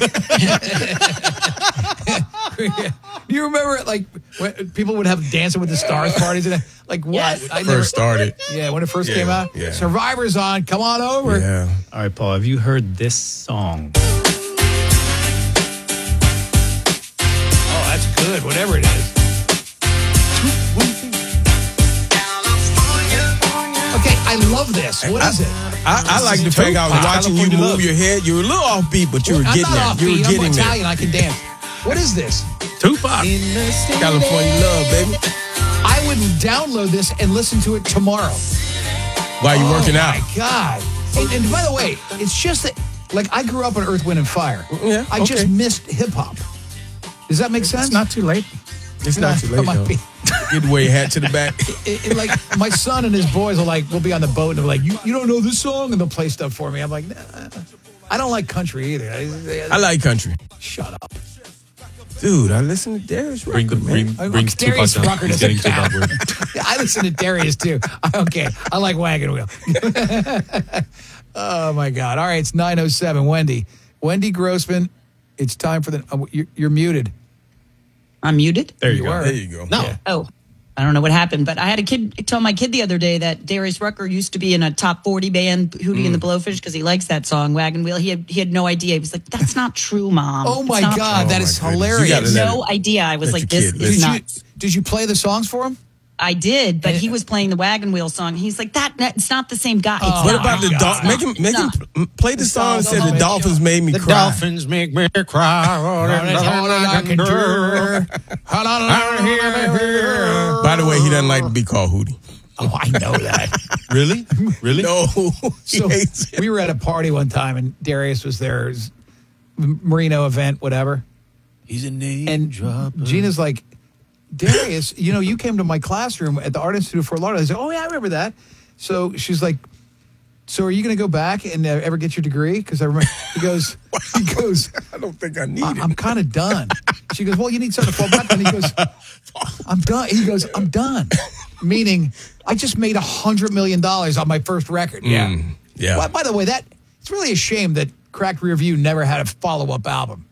do you remember like when people would have Dancing with the Stars parties and like what?
Yes.
I
First started.
Yeah, when it first
Yeah,
came out.
yeah.
Survivor's on. Come on over.
Yeah.
All right, Paul, have you heard this song?
Oh, that's good. Whatever it is. Okay, I love this. What is it?
I, I like the fact I was watching you
California
move
Love.
your head. You were a little offbeat, but you were
I'm
getting
not
there.
offbeat.
You were
I'm
getting there.
Italian. I can dance. What is this?
Tupac.
California Love, baby.
I would download this and listen to it tomorrow.
While you're working
oh
out.
my God. And, and by the way, it's just that, like, I grew up on Earth, Wind, and Fire.
Yeah,
I
okay.
just missed hip hop. Does that make sense?
It's not too late.
It's not too late,
It might
though.
be.
Get the way your hat to the back.
It, it, like, my son and his boys are like, we'll be on the boat and they're like, you, you don't know this song? And they'll play stuff for me. I'm like, nah, I don't like country either. I,
I like country.
Shut up.
Dude, I listen to Darius
Bring,
Rucker,
bring,
man.
bring
Darius
Tupac down.
Rucker
He's
doesn't
getting
count.
Tupac word.
Yeah, I listen to Darius too. Okay, I like Wagon Wheel. Oh my God! All right, it's nine oh seven. Wendy, Wendy Grossman. It's time for the. Oh, you're, you're muted.
I'm muted.
There you,
You
go.
are.
There you go.
No.
Yeah.
Oh, I don't know what happened, but I had a kid tell my kid the other day that Darius Rucker used to be in a top forty band, Hootie
Mm.
and the Blowfish, because he likes that song, Wagon Wheel. He had, he had no idea. He was like, that's not true, Mom.
Oh
It's
my
not
God,
Oh,
that
my
is
goodness. You
hilarious.
gotta let
No
it-
idea. I was
let
like,
your
this
kid
is
listen.
Did you,
nuts.
did you play the songs for him?
I did, but he was playing the Wagon Wheel song. He's like, that. It's not the same guy. It's
Oh,
What
not.
about the
God.
Dolphins? Make him, make him
Stop.
p- play the song that
song,
said the
don't
Dolphins made me
The
cry.
Dolphins make me cry.
By the way, he doesn't like to be called Hootie.
Oh, I know that.
Really? Really?
No.
So
He hates it.
we were at a party one time, and Darius was there. It was a Merino event, whatever.
He's a name
And
dropper.
Gina's like, Darius, you know, you came to my classroom at the Art Institute for Lauderdale. I said, oh, yeah, I remember that. So she's like, so are you going to go back and uh, ever get your degree? Because I remember, he goes, he goes,
I don't think I need
I-
it.
I'm kind of done. She goes, well, you need something to fall back on. He goes, I'm done. He goes, I'm done. Meaning, I just made a hundred million dollars on my first record. Yeah.
Mm, yeah.
Well, by the way, that it's really a shame that Cracked Rear View never had a follow-up album.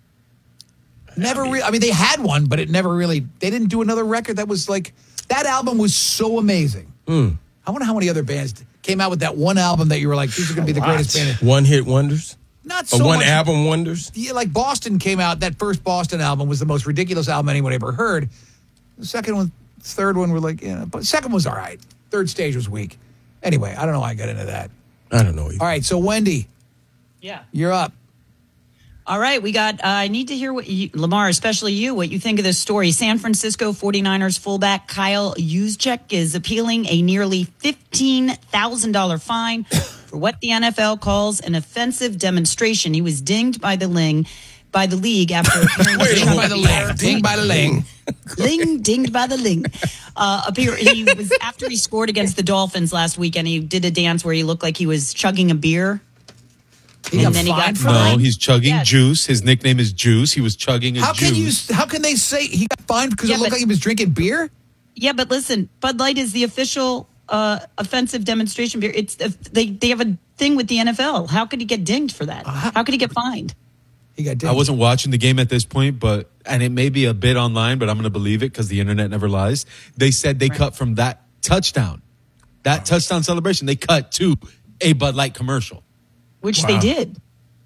Never really. I mean, they had one, but it never really. They didn't do another record that was like that. Album was so amazing.
Mm.
I wonder how many other bands came out with that one album that you were like, these are going to be the greatest band.
One hit wonders?
Not
Or
so
one
much-
album wonders?
Yeah, like Boston came out. That first Boston album was the most ridiculous album anyone ever heard. The second one, third one were like, yeah, but second was all right. Third stage was weak. Anyway, I don't know why I got into that.
I don't know either.
All right, so Wendy,
Yeah.
you're up.
All right, we got, uh, I need to hear what you, Lamar, especially you, what you think of this story. San Francisco forty-niners fullback Kyle Juszczyk is appealing a nearly fifteen thousand dollars fine for what the N F L calls an offensive demonstration. He was dinged by the ling, by the league after appearing
Wait,
to
hold
by the ling, ding by the ling.
Ling, dinged by the ling. Uh, appear, he was after he scored against the Dolphins last weekend. He did a dance where he looked like he was chugging a beer.
He got
And then he got
fined for
No,
that?
he's chugging
Yes.
juice. His nickname is Juice. He was chugging a
How can you?
juice.
How can they say he got fined because
Yeah,
it looked
but-
like he was drinking beer?
Yeah, but listen, Bud Light is the official uh, offensive demonstration beer. It's they they have a thing with the N F L. How could he get dinged for that? How could he get fined?
He got.
I wasn't watching the game at this point, but and it may be a bit online, but I'm going to believe it because the internet never lies. They said they cut from that touchdown. that touchdown celebration, they cut to a Bud Light commercial.
Which they did.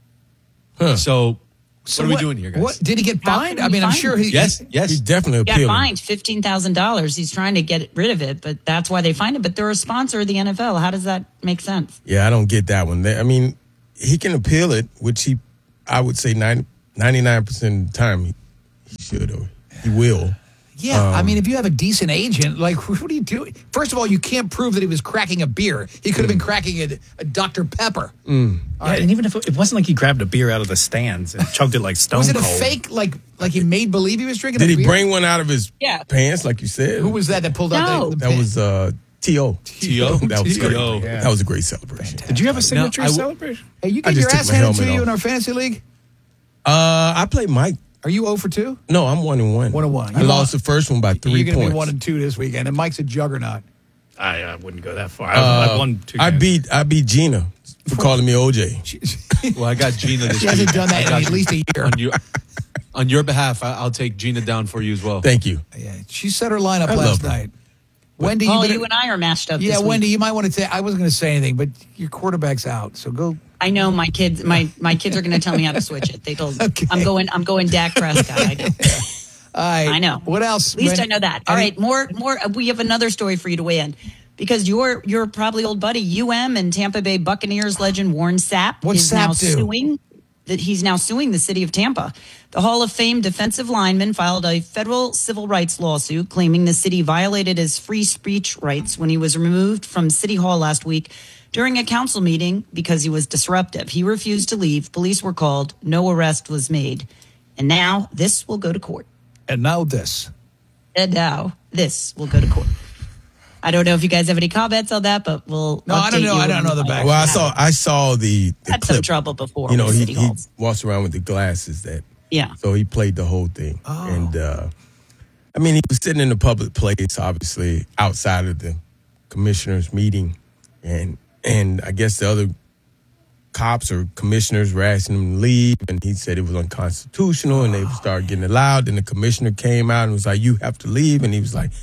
Huh. So,
So
what are we
what-
doing here, guys?
what- did he get
How
fined?
can
I
we
mean, I'm
fine
sure
him?
he.
Yes, yes.
He's definitely
He got
appealing.
fined fifteen thousand dollars. He's trying to get rid of it, but that's why they fined him. But they're a sponsor of the N F L. How does that make sense?
Yeah, I don't get that one. They- I mean, he can appeal it, which he, I would say ninety-nine percent of the time he, he should or he will.
Yeah, I
Um,
mean, if you have a decent agent, like, what are you doing? First of all, you can't prove that he was cracking a beer. He could have been cracking a, a Doctor Pepper.
Yeah, and even if it, it wasn't like he grabbed a beer out of the stands and chugged it like Stone
Was it a
Cold.
fake, like, like he made believe he was drinking?
Did
a
he
beer?
bring one out of his
Yeah.
pants, like you said?
Who was that that pulled out
No.
the, the
That
pen?
was uh, T O
T O?
That was great.
T O.
That was a great celebration.
Did you have a signature
I w-
celebration?
Hey, you
I
get
just
your
took
ass
my
handed to
helmet
you
off.
in our fantasy league?
Uh, I played Mike.
Are you zero for two?
No, I'm one and one.
One and one.
I
You
lost
lost-
the first one by three
You're going to
points.
be one and two this weekend, and Mike's a juggernaut.
I uh, wouldn't go that far. I, I
Uh,
won two
I
games.
beat I beat Gina for calling me O J.
Well, I got Gina this
She hasn't
week.
done that
I
in
got
at least a year.
On your, on your behalf, I, I'll take Gina down for you as well.
Thank you.
Yeah, she set her lineup
I
last
love her.
night. Wendy,
Paul,
better-
you and I are matched up.
yeah,
this week.
Wendy, you might want to say. I wasn't going to say anything, but your quarterback's out, so go.
I know my kids. My my kids are going to tell me how to switch it. They told.
Okay.
I'm going. I'm going Dak Prescott. I know.
All right.
I know.
What else?
At least
Wendy?
I know that. All
Any-
right, more more. We have another story for you to weigh in because your your probably old buddy U M and Tampa Bay Buccaneers legend Warren Sapp
What's
is
Sapp
now
do?
suing. That he's now suing the city of Tampa. The Hall of Fame defensive lineman filed a federal civil rights lawsuit claiming the city violated his free speech rights when he was removed from City Hall last week during a council meeting because he was disruptive. He refused to leave. Police were called. No arrest was made. And now this will go to court.
And now this.
And now this will go to court. I don't know if you guys have any comments on that, but we'll.
No, I don't
update
know.
you
I don't
when
know the
we
back.
find
Well, I
out.
saw I saw the, the
Had some
clip.
trouble before.
You know,
with
he,
City
he
Halls.
walks around with the glasses that.
Yeah.
So he played the whole thing,
Oh.
and uh, I mean, he was sitting in a public place, obviously outside of the commissioners' meeting, and and I guess the other cops or commissioners were asking him to leave, and he said it was unconstitutional, and they started getting loud. Then the commissioner came out and was like, "You have to leave," and he was like,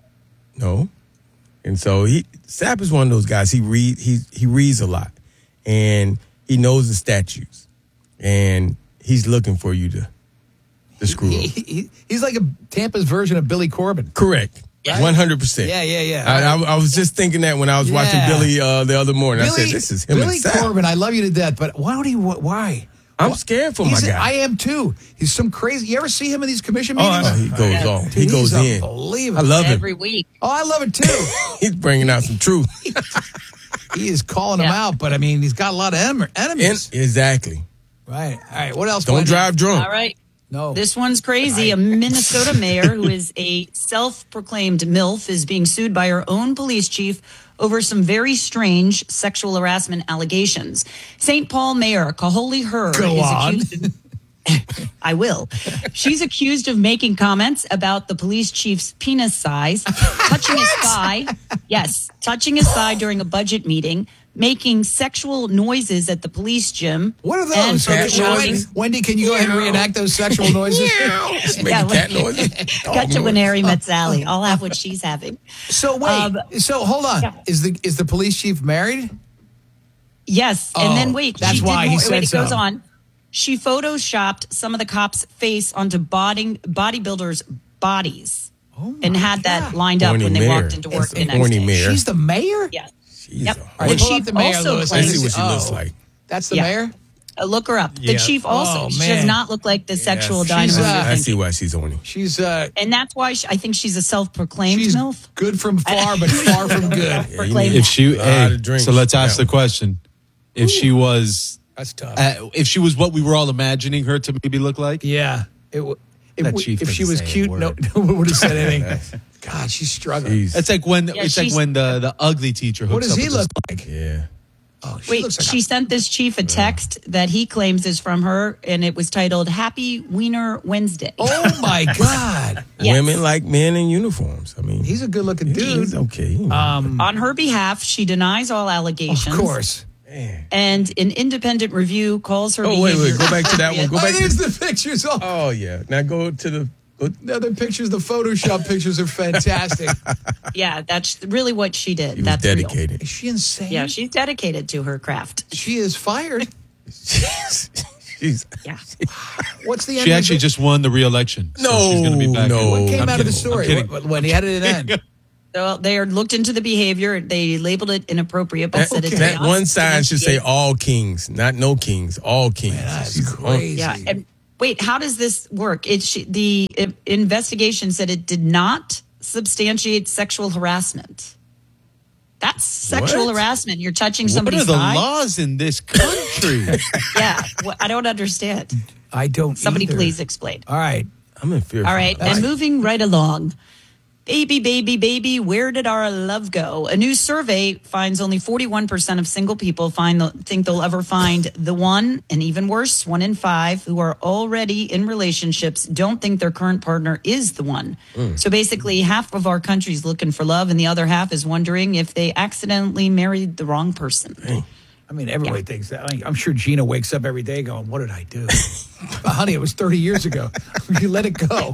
"No." And so he Sapp is one of those guys. He read he he reads a lot, and he knows the statutes, and he's looking for you to to screw
He,
up.
he, he's like a Tampa's version of Billy Corbin.
Correct.
Right?
One hundred percent.
Yeah, yeah, yeah.
I, I, I was just thinking that when I was watching
Yeah.
Billy uh, the other morning. I said, "This is him
Billy
and Sapp."
Corbin. I love you to death, but why would he? Why?
I'm scared for my
He's-
guy.
I am too. He's some crazy. You ever see him in these commission
Oh,
meetings?
I know. He goes on. He
Dude,
goes
he's
in.
unbelievable.
I love him.
Every week.
Oh, I love it too.
He's bringing out some truth.
He is calling them
Yeah.
out, but I mean, he's got a lot of em-
And,
enemies.
exactly.
right. All right. What else?
Don't
Wendy?
drive drunk.
All right.
No.
This one's crazy. A Minnesota mayor who is a self-proclaimed MILF is being sued by her own police chief over some very strange sexual harassment allegations. Saint Paul Mayor Kaholi Her
Go
is
on.
accused of I will. She's accused of making comments about the police chief's penis size, touching his thigh. Yes, touching his thigh during a budget meeting, making sexual noises at the police gym.
What are
and
those?
further
Wendy,
shouting-
Wendy, can you go ahead and reenact those sexual noises?
Making
Yeah,
cat
like-
noises.
Cut to Winery Metzali. I'll have what she's having.
So wait.
Um,
so hold on.
yeah.
Is the is the police chief married?
Yes, and
Oh,
then wait.
that's
she did
why he
more.
said
Wait, it goes
so.
on. She photoshopped some of the cops' face onto body, bodybuilders' bodies, and had that lined up
Horny
when they
mayor.
walked into work
That's
the
a
next
horny
day.
mayor.
She's the mayor.
Yes.
She's
Yep.
a
All right,
The
horny-
pull up
chief
the mayor,
also
Louis.
Let's see
claims-
what she looks
Oh.
like.
That's the
Yeah.
mayor.
Uh, look her up.
Yeah.
The chief also.
Oh,
she
man.
does not look like the sexual
She's,
dynamo.
uh,
you're
I
thinking.
see why she's horny.
She's uh,
And that's why she, I think she's a self-proclaimed
she's
MILF.
good from far, but far from good.
Yeah, you
Proclaim
need
If she,
a lot
hey,
of drinks.
so let's ask
Yeah.
the question: if she was,
That's tough.
uh, if she was what we were all imagining her to maybe look like,
Yeah. It, w- if,
That
w-
chief
if she
doesn't
was
say a
cute, no,
word.
no one would have said anything. God, she's struggling.
Jeez.
it's like when
Yeah,
it's like
she's-
when the the ugly teacher hooks
What does
up
he
with
look
this-
like?
Yeah.
Oh, she
Wait,
looks like
she
a,
sent this chief a text that he claims is from her, and it was titled "Happy Wiener Wednesday."
Oh my God.
Yes.
Women like men in uniforms. I mean,
He's a good looking dude.
he's okay. you know.
Um,
On her behalf, she denies all allegations.
of course.
And an independent review calls her
Oh, wait,
behavior
wait. Go back to that one. Go
Oh,
back
there's
to
the pictures. Oh,
Oh, yeah. Now go to the
No, the pictures, the Photoshop pictures are fantastic.
Yeah, that's really what she did.
He was
that's
dedicated.
Real.
Is she insane?
Yeah, she's dedicated to her craft.
She is fired.
She's,
yeah.
What's the end?
She actually
result?
just won the re-election.
No,
so she's going to be back.
no.
What came
I'm
out of the
kidding. I'm
story?
kidding.
When, when he had it end?
So they looked into the behavior. They labeled it inappropriate, but
That,
said it's
that
chaos.
one sign should say all kings, not no kings, all kings.
Man, that's
She's-
crazy.
Yeah. And wait, how does this work? It she, the uh, investigation said it did not substantiate sexual harassment. That's sexual
What?
harassment. You're touching
What
somebody's
are the
thigh.
laws in this country?
Yeah, well, I don't understand.
I don't.
Somebody
either.
please explain.
All right.
I'm in fear.
All right,
That's-
and moving right along. Baby, baby, baby, where did our love go? A new survey finds only forty-one percent of single people find the, think they'll ever find the one, and even worse, one in five who are already in relationships don't think their current partner is the one.
Mm.
So basically, half of our country's looking for love, and the other half is wondering if they accidentally married the wrong person.
I mean, everybody thinks that. I mean, I'm sure Gina wakes up every day going, "What did I do?" But honey, it was thirty years ago. You let it go.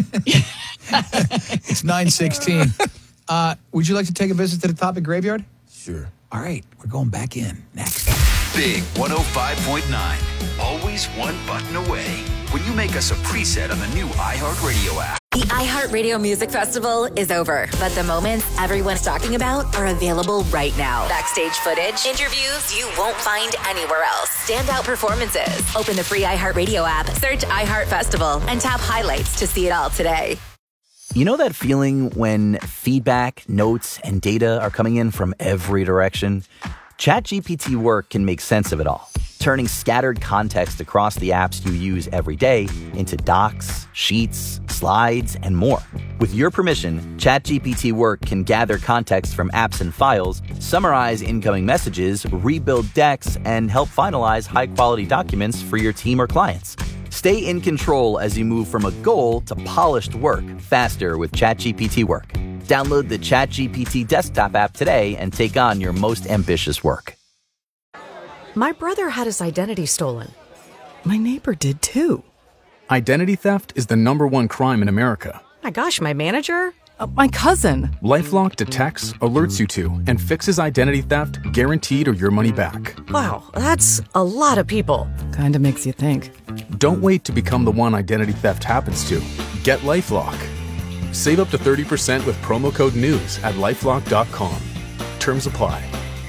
It's nine sixteen. Uh, would you like to take a visit to the topic graveyard?
Sure.
All right, we're going back in next.
Big one oh five point nine. Always one button away. When you make us a preset on the new iHeartRadio app.
The iHeartRadio Music Festival is over, but the moments everyone's talking about are available right now. Backstage footage, interviews you won't find anywhere else, standout performances. Open the free iHeartRadio app, search iHeart Festival, and tap highlights to see it all today.
You know that feeling when feedback, notes, and data are coming in from every direction? ChatGPT Work can make sense of it all, turning scattered context across the apps you use every day into docs, sheets, slides, and more. With your permission, ChatGPT Work can gather context from apps and files, summarize incoming messages, rebuild decks, and help finalize high-quality documents for your team or clients. Stay in control as you move from a goal to polished work faster with ChatGPT Work. Download the ChatGPT desktop app today and take on your most ambitious work.
My brother had his identity stolen. My neighbor did too.
Identity theft is the number one crime in America.
My gosh, my manager? Uh, my cousin.
LifeLock detects, alerts you to, and fixes identity theft guaranteed or your money back.
Wow, that's a lot of people. Kinda makes you think.
Don't wait to become the one identity theft happens to. Get LifeLock. Save up to thirty percent with promo code NEWS at lifelock dot com. Terms apply.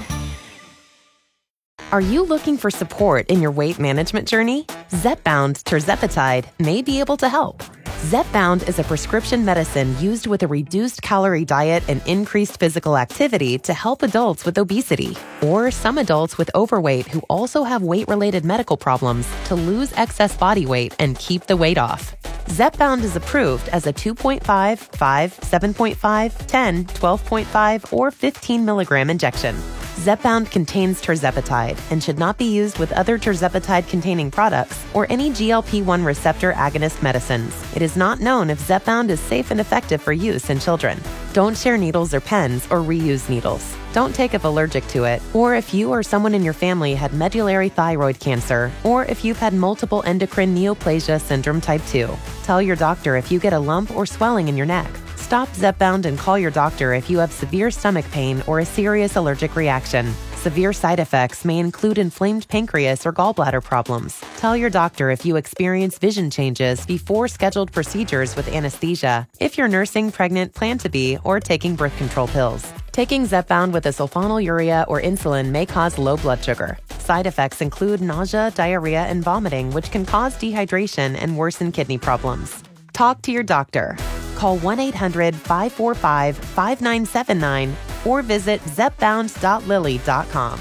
Are you looking for support in your weight management journey? Zepbound tirzepatide may be able to help. Zepbound is a prescription medicine used with a reduced calorie diet and increased physical activity to help adults with obesity or some adults with overweight who also have weight-related medical problems to lose excess body weight and keep the weight off. Zepbound is approved as a two point five, five, seven point five, ten, twelve point five, or fifteen milligram injection. Zepbound contains tirzepatide and should not be used with other tirzepatide-containing products or any G L P one receptor agonist medicines. It is not known if Zepbound is safe and effective for use in children. Don't share needles or pens or reuse needles. Don't take if allergic to it, or if you or someone in your family had medullary thyroid cancer, or if you've had multiple endocrine neoplasia syndrome type two. Tell your doctor if you get a lump or swelling in your neck. Stop Zepbound and call your doctor if you have severe stomach pain or a serious allergic reaction. Severe side effects may include inflamed pancreas or gallbladder problems. Tell your doctor if you experience vision changes before scheduled procedures with anesthesia, if you're nursing, pregnant, plan to be, or taking birth control pills. Taking Zepbound with a sulfonylurea or insulin may cause low blood sugar. Side effects include nausea, diarrhea, and vomiting, which can cause dehydration and worsen kidney problems. Talk to your doctor. Call one eight hundred, five four five, five nine seven nine or visit zepbound dot lilly dot com.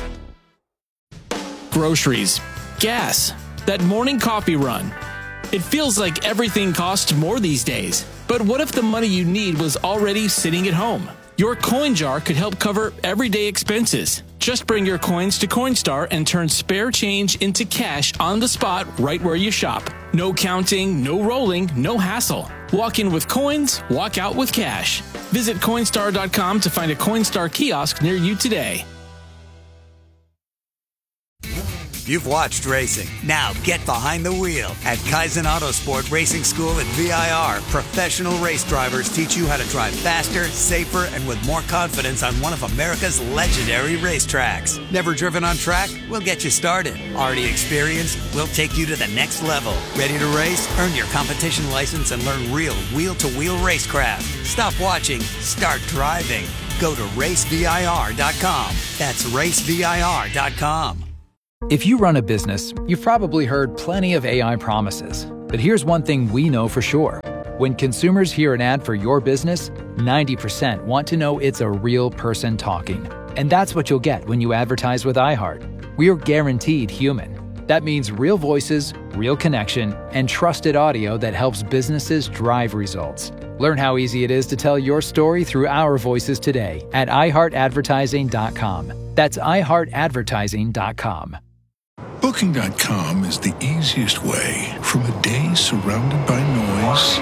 Groceries, gas, that morning coffee run. It feels like everything costs more these days. But what if the money you need was already sitting at home? Your coin jar could help cover everyday expenses. Just bring your coins to Coinstar and turn spare change into cash on the spot right where you shop. No counting, no rolling, no hassle. Walk in with coins, walk out with cash. Visit Coinstar dot com to find a Coinstar kiosk near you today.
You've watched racing. Now get behind the wheel. At Kaizen Autosport Racing School at V I R, professional race drivers teach you how to drive faster, safer, and with more confidence on one of America's legendary racetracks. Never driven on track? We'll get you started. Already experienced? We'll take you to the next level. Ready to race? Earn your competition license and learn real wheel-to-wheel racecraft. Stop watching. Start driving. Go to race V I R dot com. That's race V I R dot com.
If you run a business, you've probably heard plenty of A I promises. But here's one thing we know for sure. When consumers hear an ad for your business, ninety percent want to know it's a real person talking. And that's what you'll get when you advertise with iHeart. We're guaranteed human. That means real voices, real connection, and trusted audio that helps businesses drive results. Learn how easy it is to tell your story through our voices today at i heart advertising dot com. That's i heart advertising dot com.
Booking dot com is the easiest way from a day surrounded by noise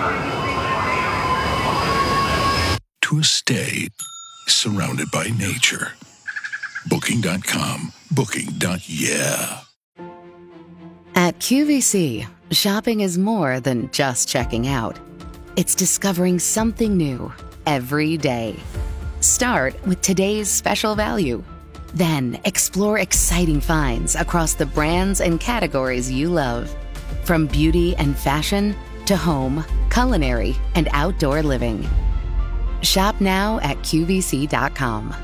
to a stay surrounded by nature. Booking dot com. Booking. Yeah.
At Q V C, shopping is more than just checking out. It's discovering something new every day. Start with today's special value. Then explore exciting finds across the brands and categories you love. From beauty and fashion to home, culinary, and outdoor living. Shop now at Q V C dot com.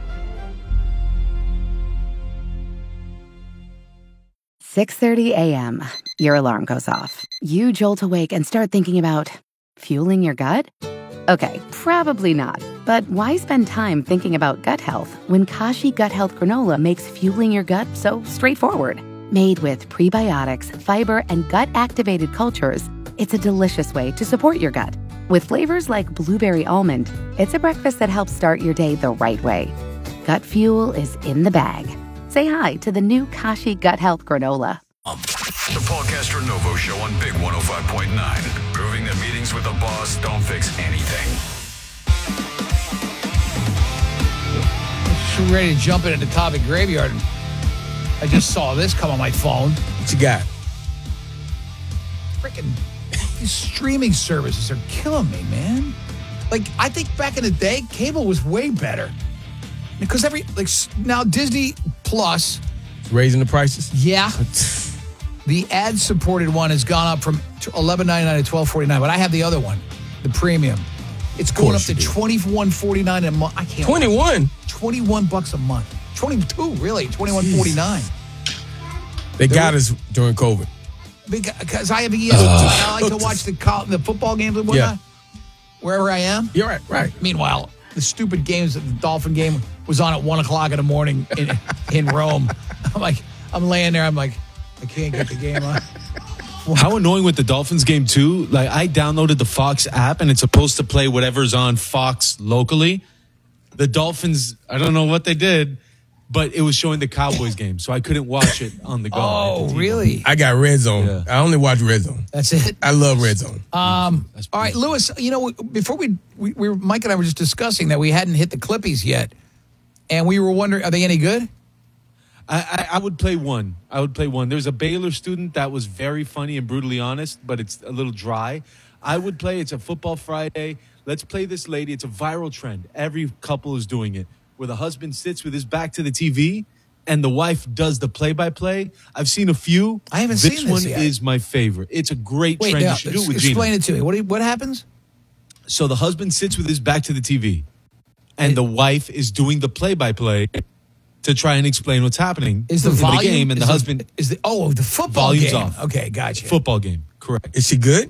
six thirty a.m. Your alarm goes off. You jolt awake and start thinking about fueling your gut? Okay, probably not. But why spend time thinking about gut health when Kashi Gut Health Granola makes fueling your gut so straightforward? Made with prebiotics, fiber, and gut-activated cultures, it's a delicious way to support your gut. With flavors like blueberry almond, it's a breakfast that helps start your day the right way. Gut fuel is in the bag. Say hi to the new Kashi Gut Health Granola.
The Paul Castronovo Show on Big one oh five point nine. Proving that meetings with the boss don't fix anything.
We're ready to jump into the topic graveyard. I just saw this come on my phone.
What you got?
Freaking these streaming services are killing me, man. Like, I think back in the day, cable was way better. Because every, like, now Disney Plus.
Raising the prices?
Yeah. The ad-supported one has gone up from eleven ninety-nine to twelve forty-nine, but I have the other one, the premium. It's going up to twenty-one forty-nine a month. I can't.
twenty-one?
twenty-one bucks a month. twenty-two, really. twenty-one forty-nine.
They got us during COVID.
Because I have E S P N. Uh, I like to watch the col- the football games and whatnot. Yeah. Wherever I am.
You're right, right.
Meanwhile, the stupid games, the Dolphin game was on at one o'clock in the morning in, in Rome. I'm like, I'm laying there. I'm like, I can't get the game on.
How annoying with the Dolphins game, too. Like, I downloaded the Fox app, and it's supposed to play whatever's on Fox locally. The Dolphins, I don't know what they did, but it was showing the Cowboys game, so I couldn't watch it on the go.
Oh, really?
I got Red Zone. Yeah. I only watch Red Zone.
That's it?
I love Red Zone.
Um, all right, Lewis, you know, before we, we, we were, Mike and I were just discussing that we hadn't hit the Clippies yet, and we were wondering, are they any good?
I, I, I would play one. I would play one. There's a Baylor student that was very funny and brutally honest, but it's a little dry. I would play. It's a Football Friday. Let's play this lady. It's a viral trend. Every couple is doing it, where the husband sits with his back to the T V and the wife does the play-by-play. I've seen a few.
I haven't
this
seen this
one
yet.
is my favorite. It's a great
Wait,
trend.
now,
You should do it with
explain
Gina.
it to me. What, do you, what happens?
So the husband sits with his back to the T V, and it, the wife is doing the play-by-play to try and explain what's happening
is the
in
volume,
the game, and
is
the
the,
husband
is the oh the football
volume's
game.
off.
Okay, gotcha.
Football game, correct.
Is she good?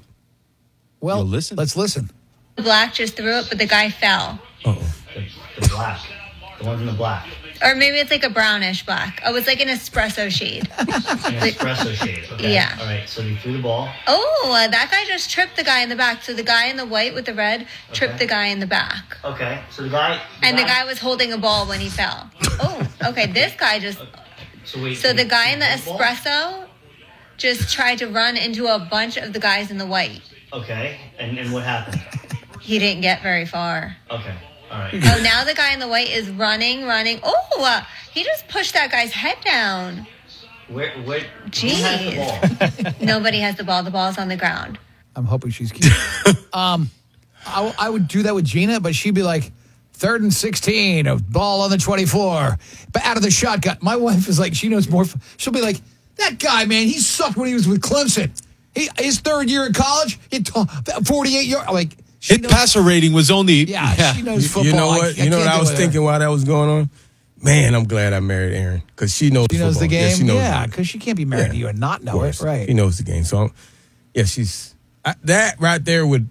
Well,
You'll listen.
Let's listen.
The black just threw it, but the guy fell.
Uh-oh.
The, the black, the ones in the black.
Or maybe it's like a brownish black. Oh, it's like an espresso shade.
An espresso shade. Okay.
Yeah.
All right. So you threw the ball.
Oh, uh, that guy just tripped the guy in the back. So the guy in the white with the red tripped
Okay.
the guy in the back.
Okay. So the guy. The
And
guy,
the guy was holding a ball when he fell. Oh, okay. This guy just.
So, wait,
So
wait,
the guy in the
ball?
espresso just tried to run into a bunch of the guys in the white.
Okay. And and what happened?
He didn't get very far.
Okay. All right.
Oh, now the guy in the white is running, running. Oh, uh, he just pushed that guy's head down.
Where, where,
Jeez.
who has the ball?
Nobody has the ball. The ball's on the ground.
I'm hoping she's cute. um, I, I would do that with Gina, but she'd be like, third and sixteen, a ball on the twenty-four, but out of the shotgun. My wife is like, she knows more. She'll be like, that guy, man, he sucked when he was with Clemson. He, his third year in college, he t- forty-eight yards. Like,
His passer rating was only.
yeah,
yeah.
she knows
You,
football.
you know
I-
what?
I
you know
can't
what I
do
was
it with her.
thinking while that was going on? Man, I'm glad I married Erin because she knows
She knows the
football.
game.
Yeah, she knows
Yeah,
it.
because she can't be married
Yeah,
to you and not
Of
know it.
course.
Right.
She knows the game. So, I'm, yeah, she's I, that right there would